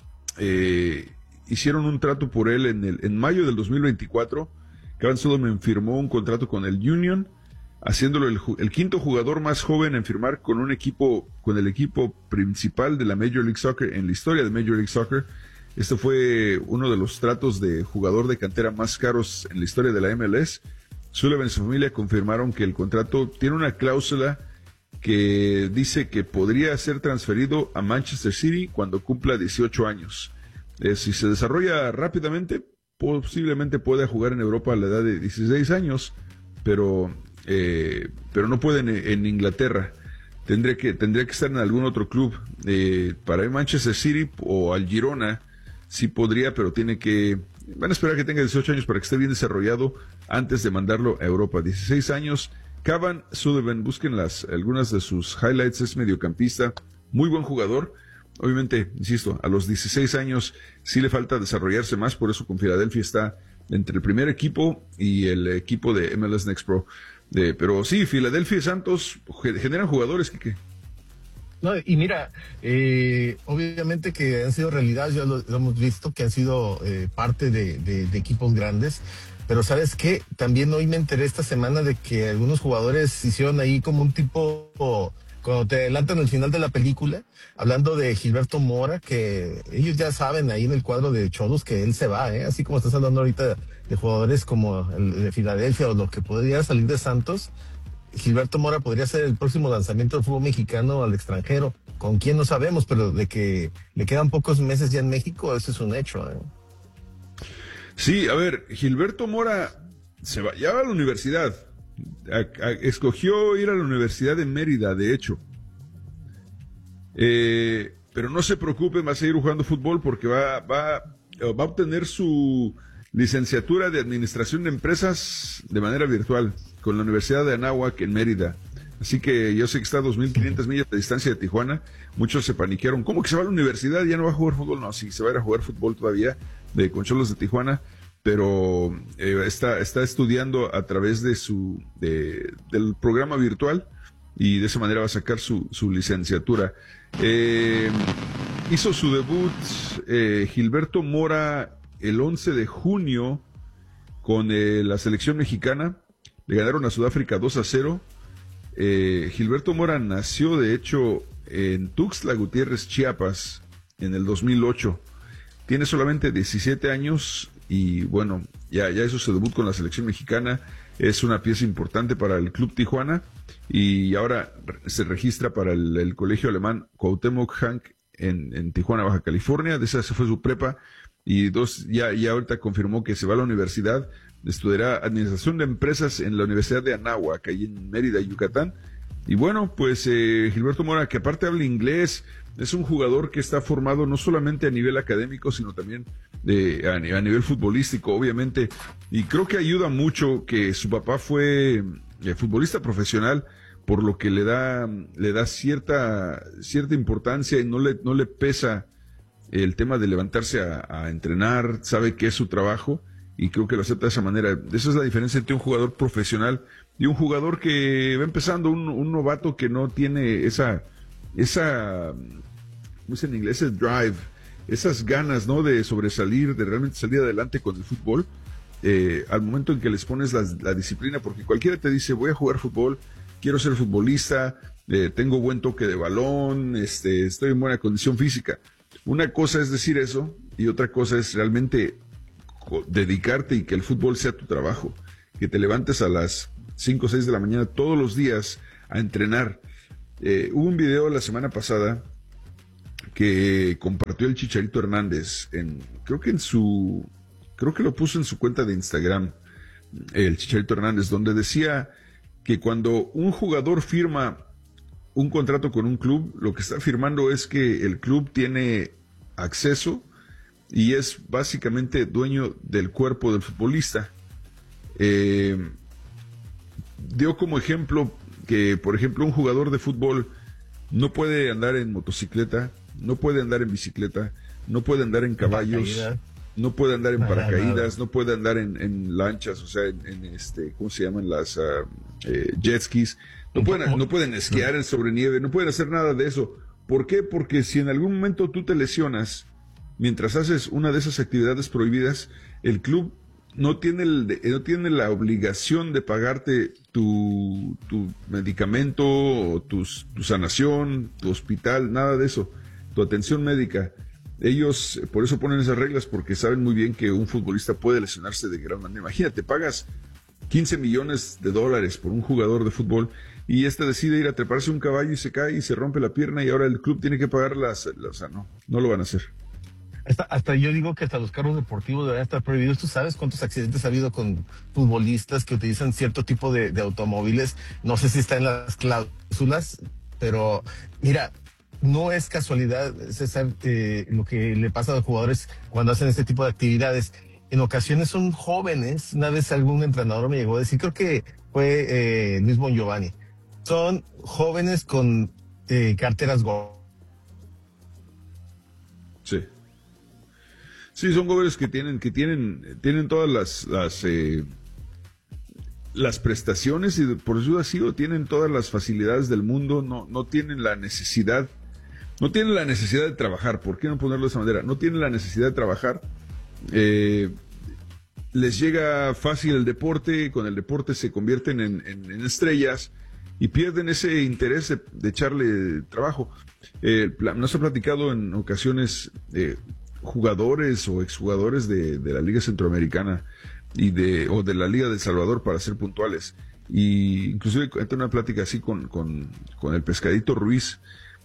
S29: eh, hicieron un trato por él en, el, en mayo del dos mil veinticuatro. Cavan Sullivan firmó un contrato con el Union, haciéndolo el, el quinto jugador más joven en firmar con un equipo, con el equipo principal de la Major League Soccer en la historia de Major League Soccer. Este fue uno de los tratos de jugador de cantera más caros en la historia de la M L S. Sullivan y su familia confirmaron que el contrato tiene una cláusula que dice que podría ser transferido a Manchester City cuando cumpla dieciocho años. Eh, si se desarrolla rápidamente, posiblemente pueda jugar en Europa a la edad de dieciséis años, pero, eh, pero no puede en, en Inglaterra. Tendría que, tendría que estar en algún otro club. Eh, para Manchester City o al Girona, sí podría, pero tiene que... Van a esperar que tenga dieciocho años para que esté bien desarrollado antes de mandarlo a Europa. dieciséis años. Cavan Sullivan, busquen las, algunas de sus highlights, es mediocampista, muy buen jugador. Obviamente, insisto, a los dieciséis años sí le falta desarrollarse más, por eso con Filadelfia está entre el primer equipo y el equipo de M L S Next Pro. Eh, pero sí, Filadelfia y Santos generan jugadores, Quique.
S30: No, y mira, eh, obviamente que han sido realidad, ya lo, lo hemos visto, que han sido eh, parte de, de, de equipos grandes, pero ¿sabes qué? También hoy me enteré esta semana de que algunos jugadores hicieron ahí como un tipo... Cuando te adelantan el final de la película, hablando de Gilberto Mora, que ellos ya saben ahí en el cuadro de Cholos que él se va, ¿eh? Así como estás hablando ahorita de jugadores como el de Filadelfia o lo que podría salir de Santos, Gilberto Mora podría ser el próximo lanzamiento del fútbol mexicano al extranjero. ¿Con quién? No sabemos, pero de que le quedan pocos meses ya en México, eso es un hecho, ¿eh?
S29: Sí, a ver, Gilberto Mora se va, ya va a la universidad. A, a, escogió ir a la Universidad de Mérida, de hecho. Eh, pero no se preocupe, va a seguir jugando fútbol porque va, va, va a obtener su licenciatura de Administración de Empresas de manera virtual con la Universidad de Anáhuac en Mérida. Así que yo sé que está a dos mil quinientas millas de distancia de Tijuana. Muchos se paniquearon. ¿Cómo que se va a la universidad? ¿Ya no va a jugar fútbol? No, sí, se va a ir a jugar fútbol todavía de con Cholos de Tijuana. Pero eh, está, está estudiando a través de su de, del programa virtual y de esa manera va a sacar su, su licenciatura. Eh, hizo su debut eh, Gilberto Mora el once de junio con eh, la selección mexicana. Le ganaron a Sudáfrica dos a cero. Eh, Gilberto Mora nació de hecho en Tuxtla Gutiérrez, Chiapas, en el dos mil ocho. Tiene solamente diecisiete años. Y bueno, ya, ya hizo su debut con la selección mexicana, es una pieza importante para el Club Tijuana y ahora se registra para el, el colegio alemán Cuauhtémoc Hank en, en Tijuana, Baja California. De esa se fue su prepa y dos, ya, ya ahorita confirmó que se va a la universidad, estudiará Administración de Empresas en la Universidad de Anáhuac, ahí en Mérida, Yucatán. Y bueno, pues eh, Gilberto Mora, que aparte habla inglés, es un jugador que está formado no solamente a nivel académico, sino también de, a, a nivel futbolístico, obviamente. Y creo que ayuda mucho que su papá fue eh, futbolista profesional, por lo que le da, le da cierta, cierta importancia y no le, no le pesa el tema de levantarse a, a entrenar, sabe que es su trabajo y creo que lo acepta de esa manera. Esa es la diferencia entre un jugador profesional y un jugador que va empezando, un, un novato que no tiene esa, esa, ¿cómo se dice en inglés? Ese drive, esas ganas, ¿no? De sobresalir, de realmente salir adelante con el fútbol, eh, al momento en que les pones la, la disciplina, porque cualquiera te dice, voy a jugar fútbol, quiero ser futbolista, eh, tengo buen toque de balón, este, estoy en buena condición física. Una cosa es decir eso y otra cosa es realmente dedicarte y que el fútbol sea tu trabajo, que te levantes a las cinco o seis de la mañana todos los días a entrenar. Eh, hubo un video la semana pasada que compartió el Chicharito Hernández, en, creo que en su, creo que lo puso en su cuenta de Instagram, el Chicharito Hernández, donde decía que cuando un jugador firma un contrato con un club, lo que está firmando es que el club tiene acceso y es básicamente dueño del cuerpo del futbolista. Eh, dio como ejemplo que, por ejemplo, un jugador de fútbol no puede andar en motocicleta, no puede andar en bicicleta, no puede andar en caballos, no puede andar en paracaídas, no puede andar en, en lanchas, o sea, en, en este, ¿cómo se llaman? Las uh, eh, jet skis. No pueden, no pueden esquiar en sobre nieve, no pueden hacer nada de eso. ¿Por qué? Porque si en algún momento tú te lesionas mientras haces una de esas actividades prohibidas, el club no tiene, el, no tiene la obligación de pagarte tu, tu medicamento, o tus, tu sanación, tu hospital, nada de eso, tu atención médica. Ellos por eso ponen esas reglas, porque saben muy bien que un futbolista puede lesionarse de gran manera. Imagínate, pagas quince millones de dólares por un jugador de fútbol y este decide ir a treparse un caballo y se cae y se rompe la pierna y ahora el club tiene que pagar las... las o sea, no, no lo van a hacer.
S30: Hasta, hasta yo digo que hasta los carros deportivos deberían estar prohibidos. ¿Tú sabes cuántos accidentes ha habido con futbolistas que utilizan cierto tipo de, de automóviles? No sé si está en las cláusulas, pero mira, no es casualidad, César, eh, lo que le pasa a los jugadores cuando hacen este tipo de actividades. En ocasiones son jóvenes. Una vez algún entrenador me llegó a decir, creo que fue eh, Luis Bon Giovanni, son jóvenes con eh, carteras go.
S29: Sí. Sí, son jóvenes que tienen, que tienen, tienen todas las, las, eh, las prestaciones y por eso así, o tienen todas las facilidades del mundo, no, no tienen la necesidad, no tienen la necesidad de trabajar. ¿Por qué no ponerlo de esa manera? No tienen la necesidad de trabajar. Eh, les llega fácil el deporte, con el deporte se convierten en, en, en estrellas y pierden ese interés de, de echarle trabajo. Eh, nos ha platicado en ocasiones eh, jugadores o exjugadores de, de la Liga Centroamericana y de, o de la Liga de El Salvador, para ser puntuales, y inclusive entré en una plática así con, con, con el Pescadito Ruiz,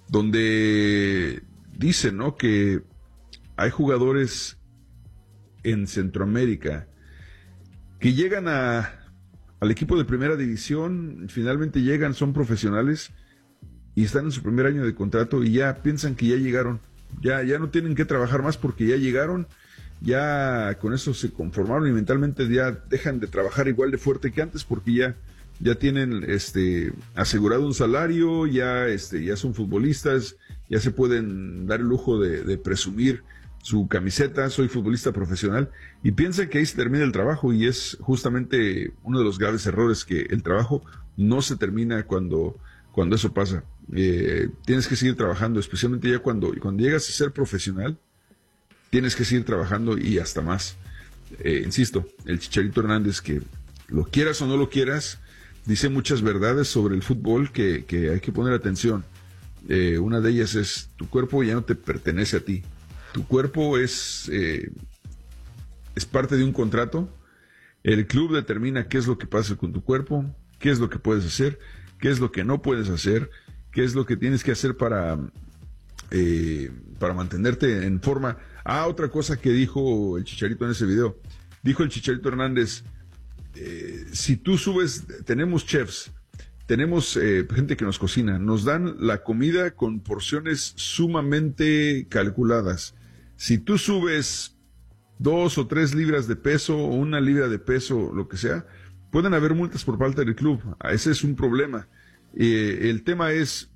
S29: donde dicen, ¿no?, que hay jugadores en Centroamérica que llegan a, al equipo de primera división, finalmente llegan, son profesionales y están en su primer año de contrato y ya piensan que ya llegaron, ya, ya no tienen que trabajar más porque ya llegaron, ya con eso se conformaron y mentalmente ya dejan de trabajar igual de fuerte que antes porque ya, ya tienen este asegurado un salario, ya, este, ya son futbolistas, ya se pueden dar el lujo de, de presumir su camiseta, soy futbolista profesional, y piensan que ahí se termina el trabajo, y es justamente uno de los graves errores, que el trabajo no se termina cuando, cuando eso pasa. Eh, tienes que seguir trabajando, especialmente ya cuando, cuando llegas a ser profesional, tienes que seguir trabajando y hasta más. Eh, insisto, el Chicharito Hernández, que lo quieras o no lo quieras, dice muchas verdades sobre el fútbol que, que hay que poner atención. Eh, una de ellas es, tu cuerpo ya no te pertenece a ti. Tu cuerpo es, eh, es parte de un contrato. El club determina qué es lo que pasa con tu cuerpo, qué es lo que puedes hacer, qué es lo que no puedes hacer, qué es lo que tienes que hacer para, eh, para mantenerte en forma. Ah, otra cosa que dijo el Chicharito en ese video. Dijo el Chicharito Hernández, eh, si tú subes, tenemos chefs, tenemos eh, gente que nos cocina, nos dan la comida con porciones sumamente calculadas. Si tú subes dos o tres libras de peso o una libra de peso, lo que sea, pueden haber multas por parte del club. Ese es un problema. Eh, el tema es,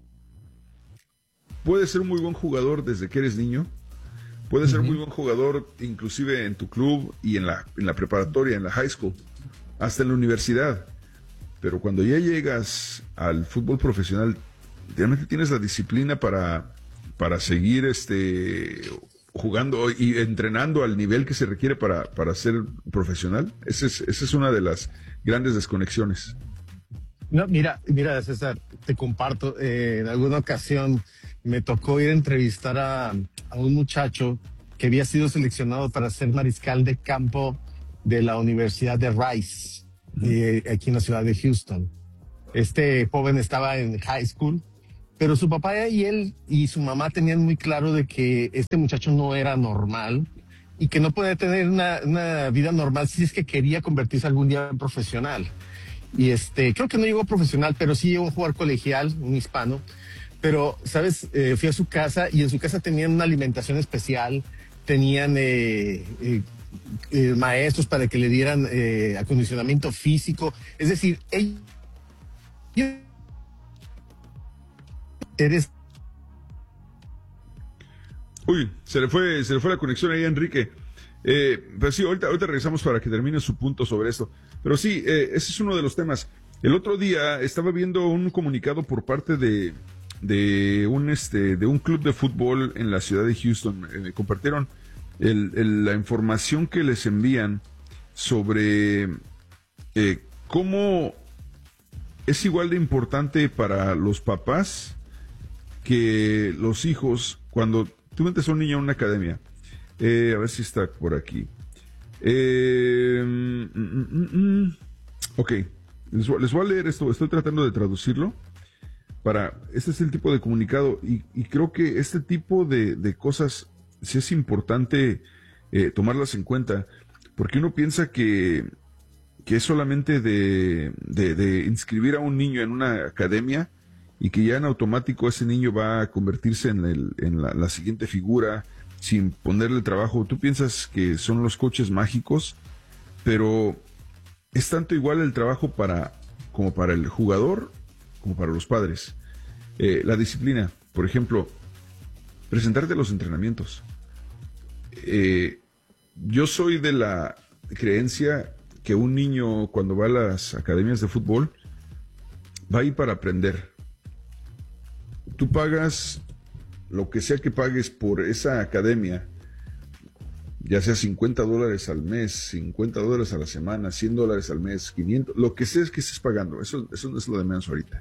S29: puedes ser un muy buen jugador desde que eres niño, puedes uh-huh. ser muy buen jugador inclusive en tu club y en la, en la preparatoria, en la high school, hasta en la universidad, pero cuando ya llegas al fútbol profesional, realmente tienes la disciplina para, para seguir este, jugando y entrenando al nivel que se requiere para, para ser profesional. Esa es, esa es una de las grandes desconexiones.
S30: No, mira, mira, César, te comparto, eh, en alguna ocasión me tocó ir a entrevistar a, a un muchacho que había sido seleccionado para ser mariscal de campo de la Universidad de Rice, de, aquí en la ciudad de Houston. Este joven estaba en high school, pero su papá y él y su mamá tenían muy claro de que este muchacho no era normal y que no podía tener una, una vida normal si es que quería convertirse algún día en profesional. Y este, creo que no llegó profesional, pero sí llegó a jugar colegial, un hispano. Pero, ¿sabes? Eh, fui a su casa y en su casa tenían una alimentación especial, tenían eh, eh, eh, maestros para que le dieran eh, acondicionamiento físico. Es decir, ellos... Eres...
S29: Uy, se le fue, se le fue la conexión ahí a Enrique. Eh, pero sí, ahorita, ahorita regresamos para que termine su punto sobre esto. Pero sí, eh, ese es uno de los temas. El otro día estaba viendo un comunicado por parte de, de, un, este, de un club de fútbol en la ciudad de Houston. Eh, me compartieron el, el, la información que les envían sobre eh, cómo es igual de importante para los papás que los hijos cuando tú metes a un niño a una academia. Eh, a ver si está por aquí. Eh, mm, mm, mm, ok, les, les voy a leer esto. Estoy tratando de traducirlo para... Este es el tipo de comunicado y, y creo que este tipo de, de cosas sí es importante eh, tomarlas en cuenta, porque uno piensa que, que es solamente de, de, de inscribir a un niño en una academia y que ya en automático ese niño va a convertirse en, el, en la, la siguiente figura sin ponerle trabajo. Tú piensas que son los coaches mágicos, pero es tanto igual el trabajo para como para el jugador como para los padres. Eh, la disciplina, por ejemplo, presentarte a los entrenamientos. Eh, yo soy de la creencia que un niño cuando va a las academias de fútbol va a ir para aprender. Tú pagas lo que sea que pagues por esa academia, ya sea cincuenta dólares al mes, cincuenta dólares a la semana, cien dólares al mes, quinientos, lo que sea es que estés pagando, eso, eso no es lo de menos ahorita.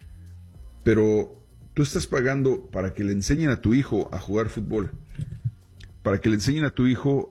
S29: Pero tú estás pagando para que le enseñen a tu hijo a jugar fútbol, para que le enseñen a tu hijo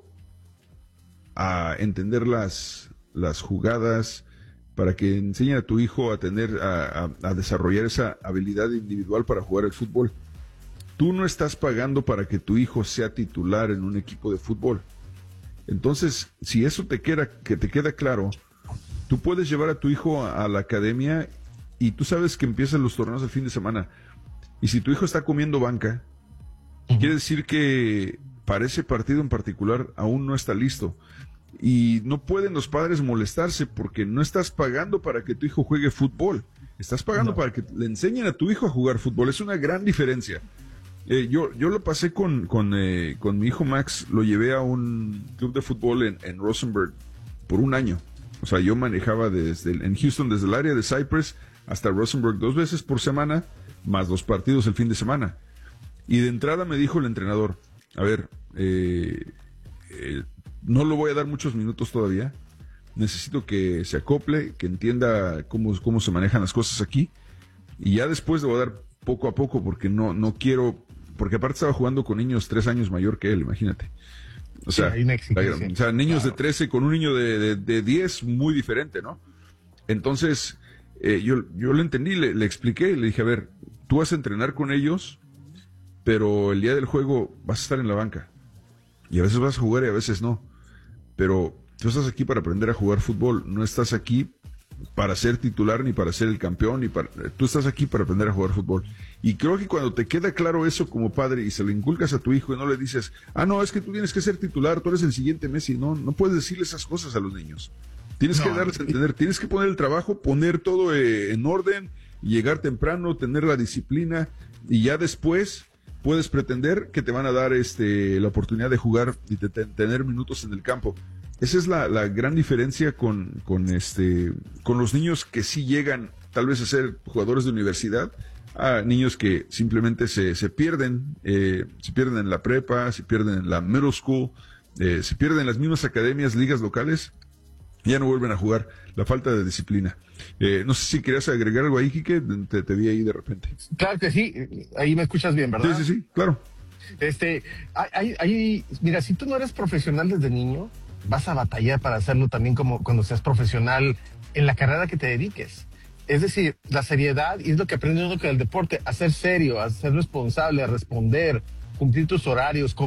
S29: a entender las, las jugadas, para que enseñen a tu hijo a tener, a, a, a desarrollar esa habilidad individual para jugar el fútbol. Tú no estás pagando para que tu hijo sea titular en un equipo de fútbol. Entonces, si eso te queda, que te queda claro, tú puedes llevar a tu hijo a, a la academia y tú sabes que empiezan los torneos el fin de semana. Y si tu hijo está comiendo banca, uh-huh. quiere decir que para ese partido en particular aún no está listo. Y no pueden los padres molestarse porque no estás pagando para que tu hijo juegue fútbol. Estás pagando no. para que le enseñen a tu hijo a jugar fútbol. Es una gran diferencia. Eh, yo, yo lo pasé con, con, eh, con mi hijo Max, lo llevé a un club de fútbol en, en Rosenberg por un año. O sea, yo manejaba desde en Houston, desde el área de Cypress hasta Rosenberg dos veces por semana, más dos partidos el fin de semana. Y de entrada me dijo el entrenador, a ver, eh, eh, no lo voy a dar muchos minutos todavía, necesito que se acople, que entienda cómo, cómo se manejan las cosas aquí, y ya después le voy a dar poco a poco, porque no, no quiero, porque aparte estaba jugando con niños tres años mayor que él, imagínate. O sea, sí, la, o sea niños claro. de trece con un niño de, de, de diez, muy diferente, ¿no? Entonces, eh, yo, yo lo entendí, le, le expliqué, le dije, a ver, tú vas a entrenar con ellos, pero el día del juego vas a estar en la banca. Y a veces vas a jugar y a veces no. Pero tú estás aquí para aprender a jugar fútbol, no estás aquí para ser titular ni para ser el campeón, ni para... tú estás aquí para aprender a jugar fútbol. Y creo que cuando te queda claro eso como padre y se lo inculcas a tu hijo y no le dices, ah, no, es que tú tienes que ser titular, tú eres el siguiente Messi, no, no puedes decirle esas cosas a los niños. Tienes no, que darles a entender, tienes que poner el trabajo, poner todo eh, en orden, llegar temprano, tener la disciplina y ya después puedes pretender que te van a dar este la oportunidad de jugar y de te, tener minutos en el campo. Esa es la, la gran diferencia con, con este con los niños que sí llegan tal vez a ser jugadores de universidad, a niños que simplemente se, se pierden, eh, se pierden en la prepa, se pierden en la middle school, eh, se pierden en las mismas academias, ligas locales, y ya no vuelven a jugar. La falta de disciplina. Eh, no sé si querías agregar algo ahí, Quique, te, te vi ahí de repente.
S30: Claro que sí, ahí me escuchas bien, ¿verdad?
S29: Sí, sí, sí, claro.
S30: Este, hay, hay, mira, si tú no eres profesional desde niño, vas a batallar para hacerlo también como cuando seas profesional en la carrera que te dediques. Es decir, la seriedad, y es lo que aprende uno con el deporte, a ser serio, a ser responsable, a responder, cumplir tus horarios,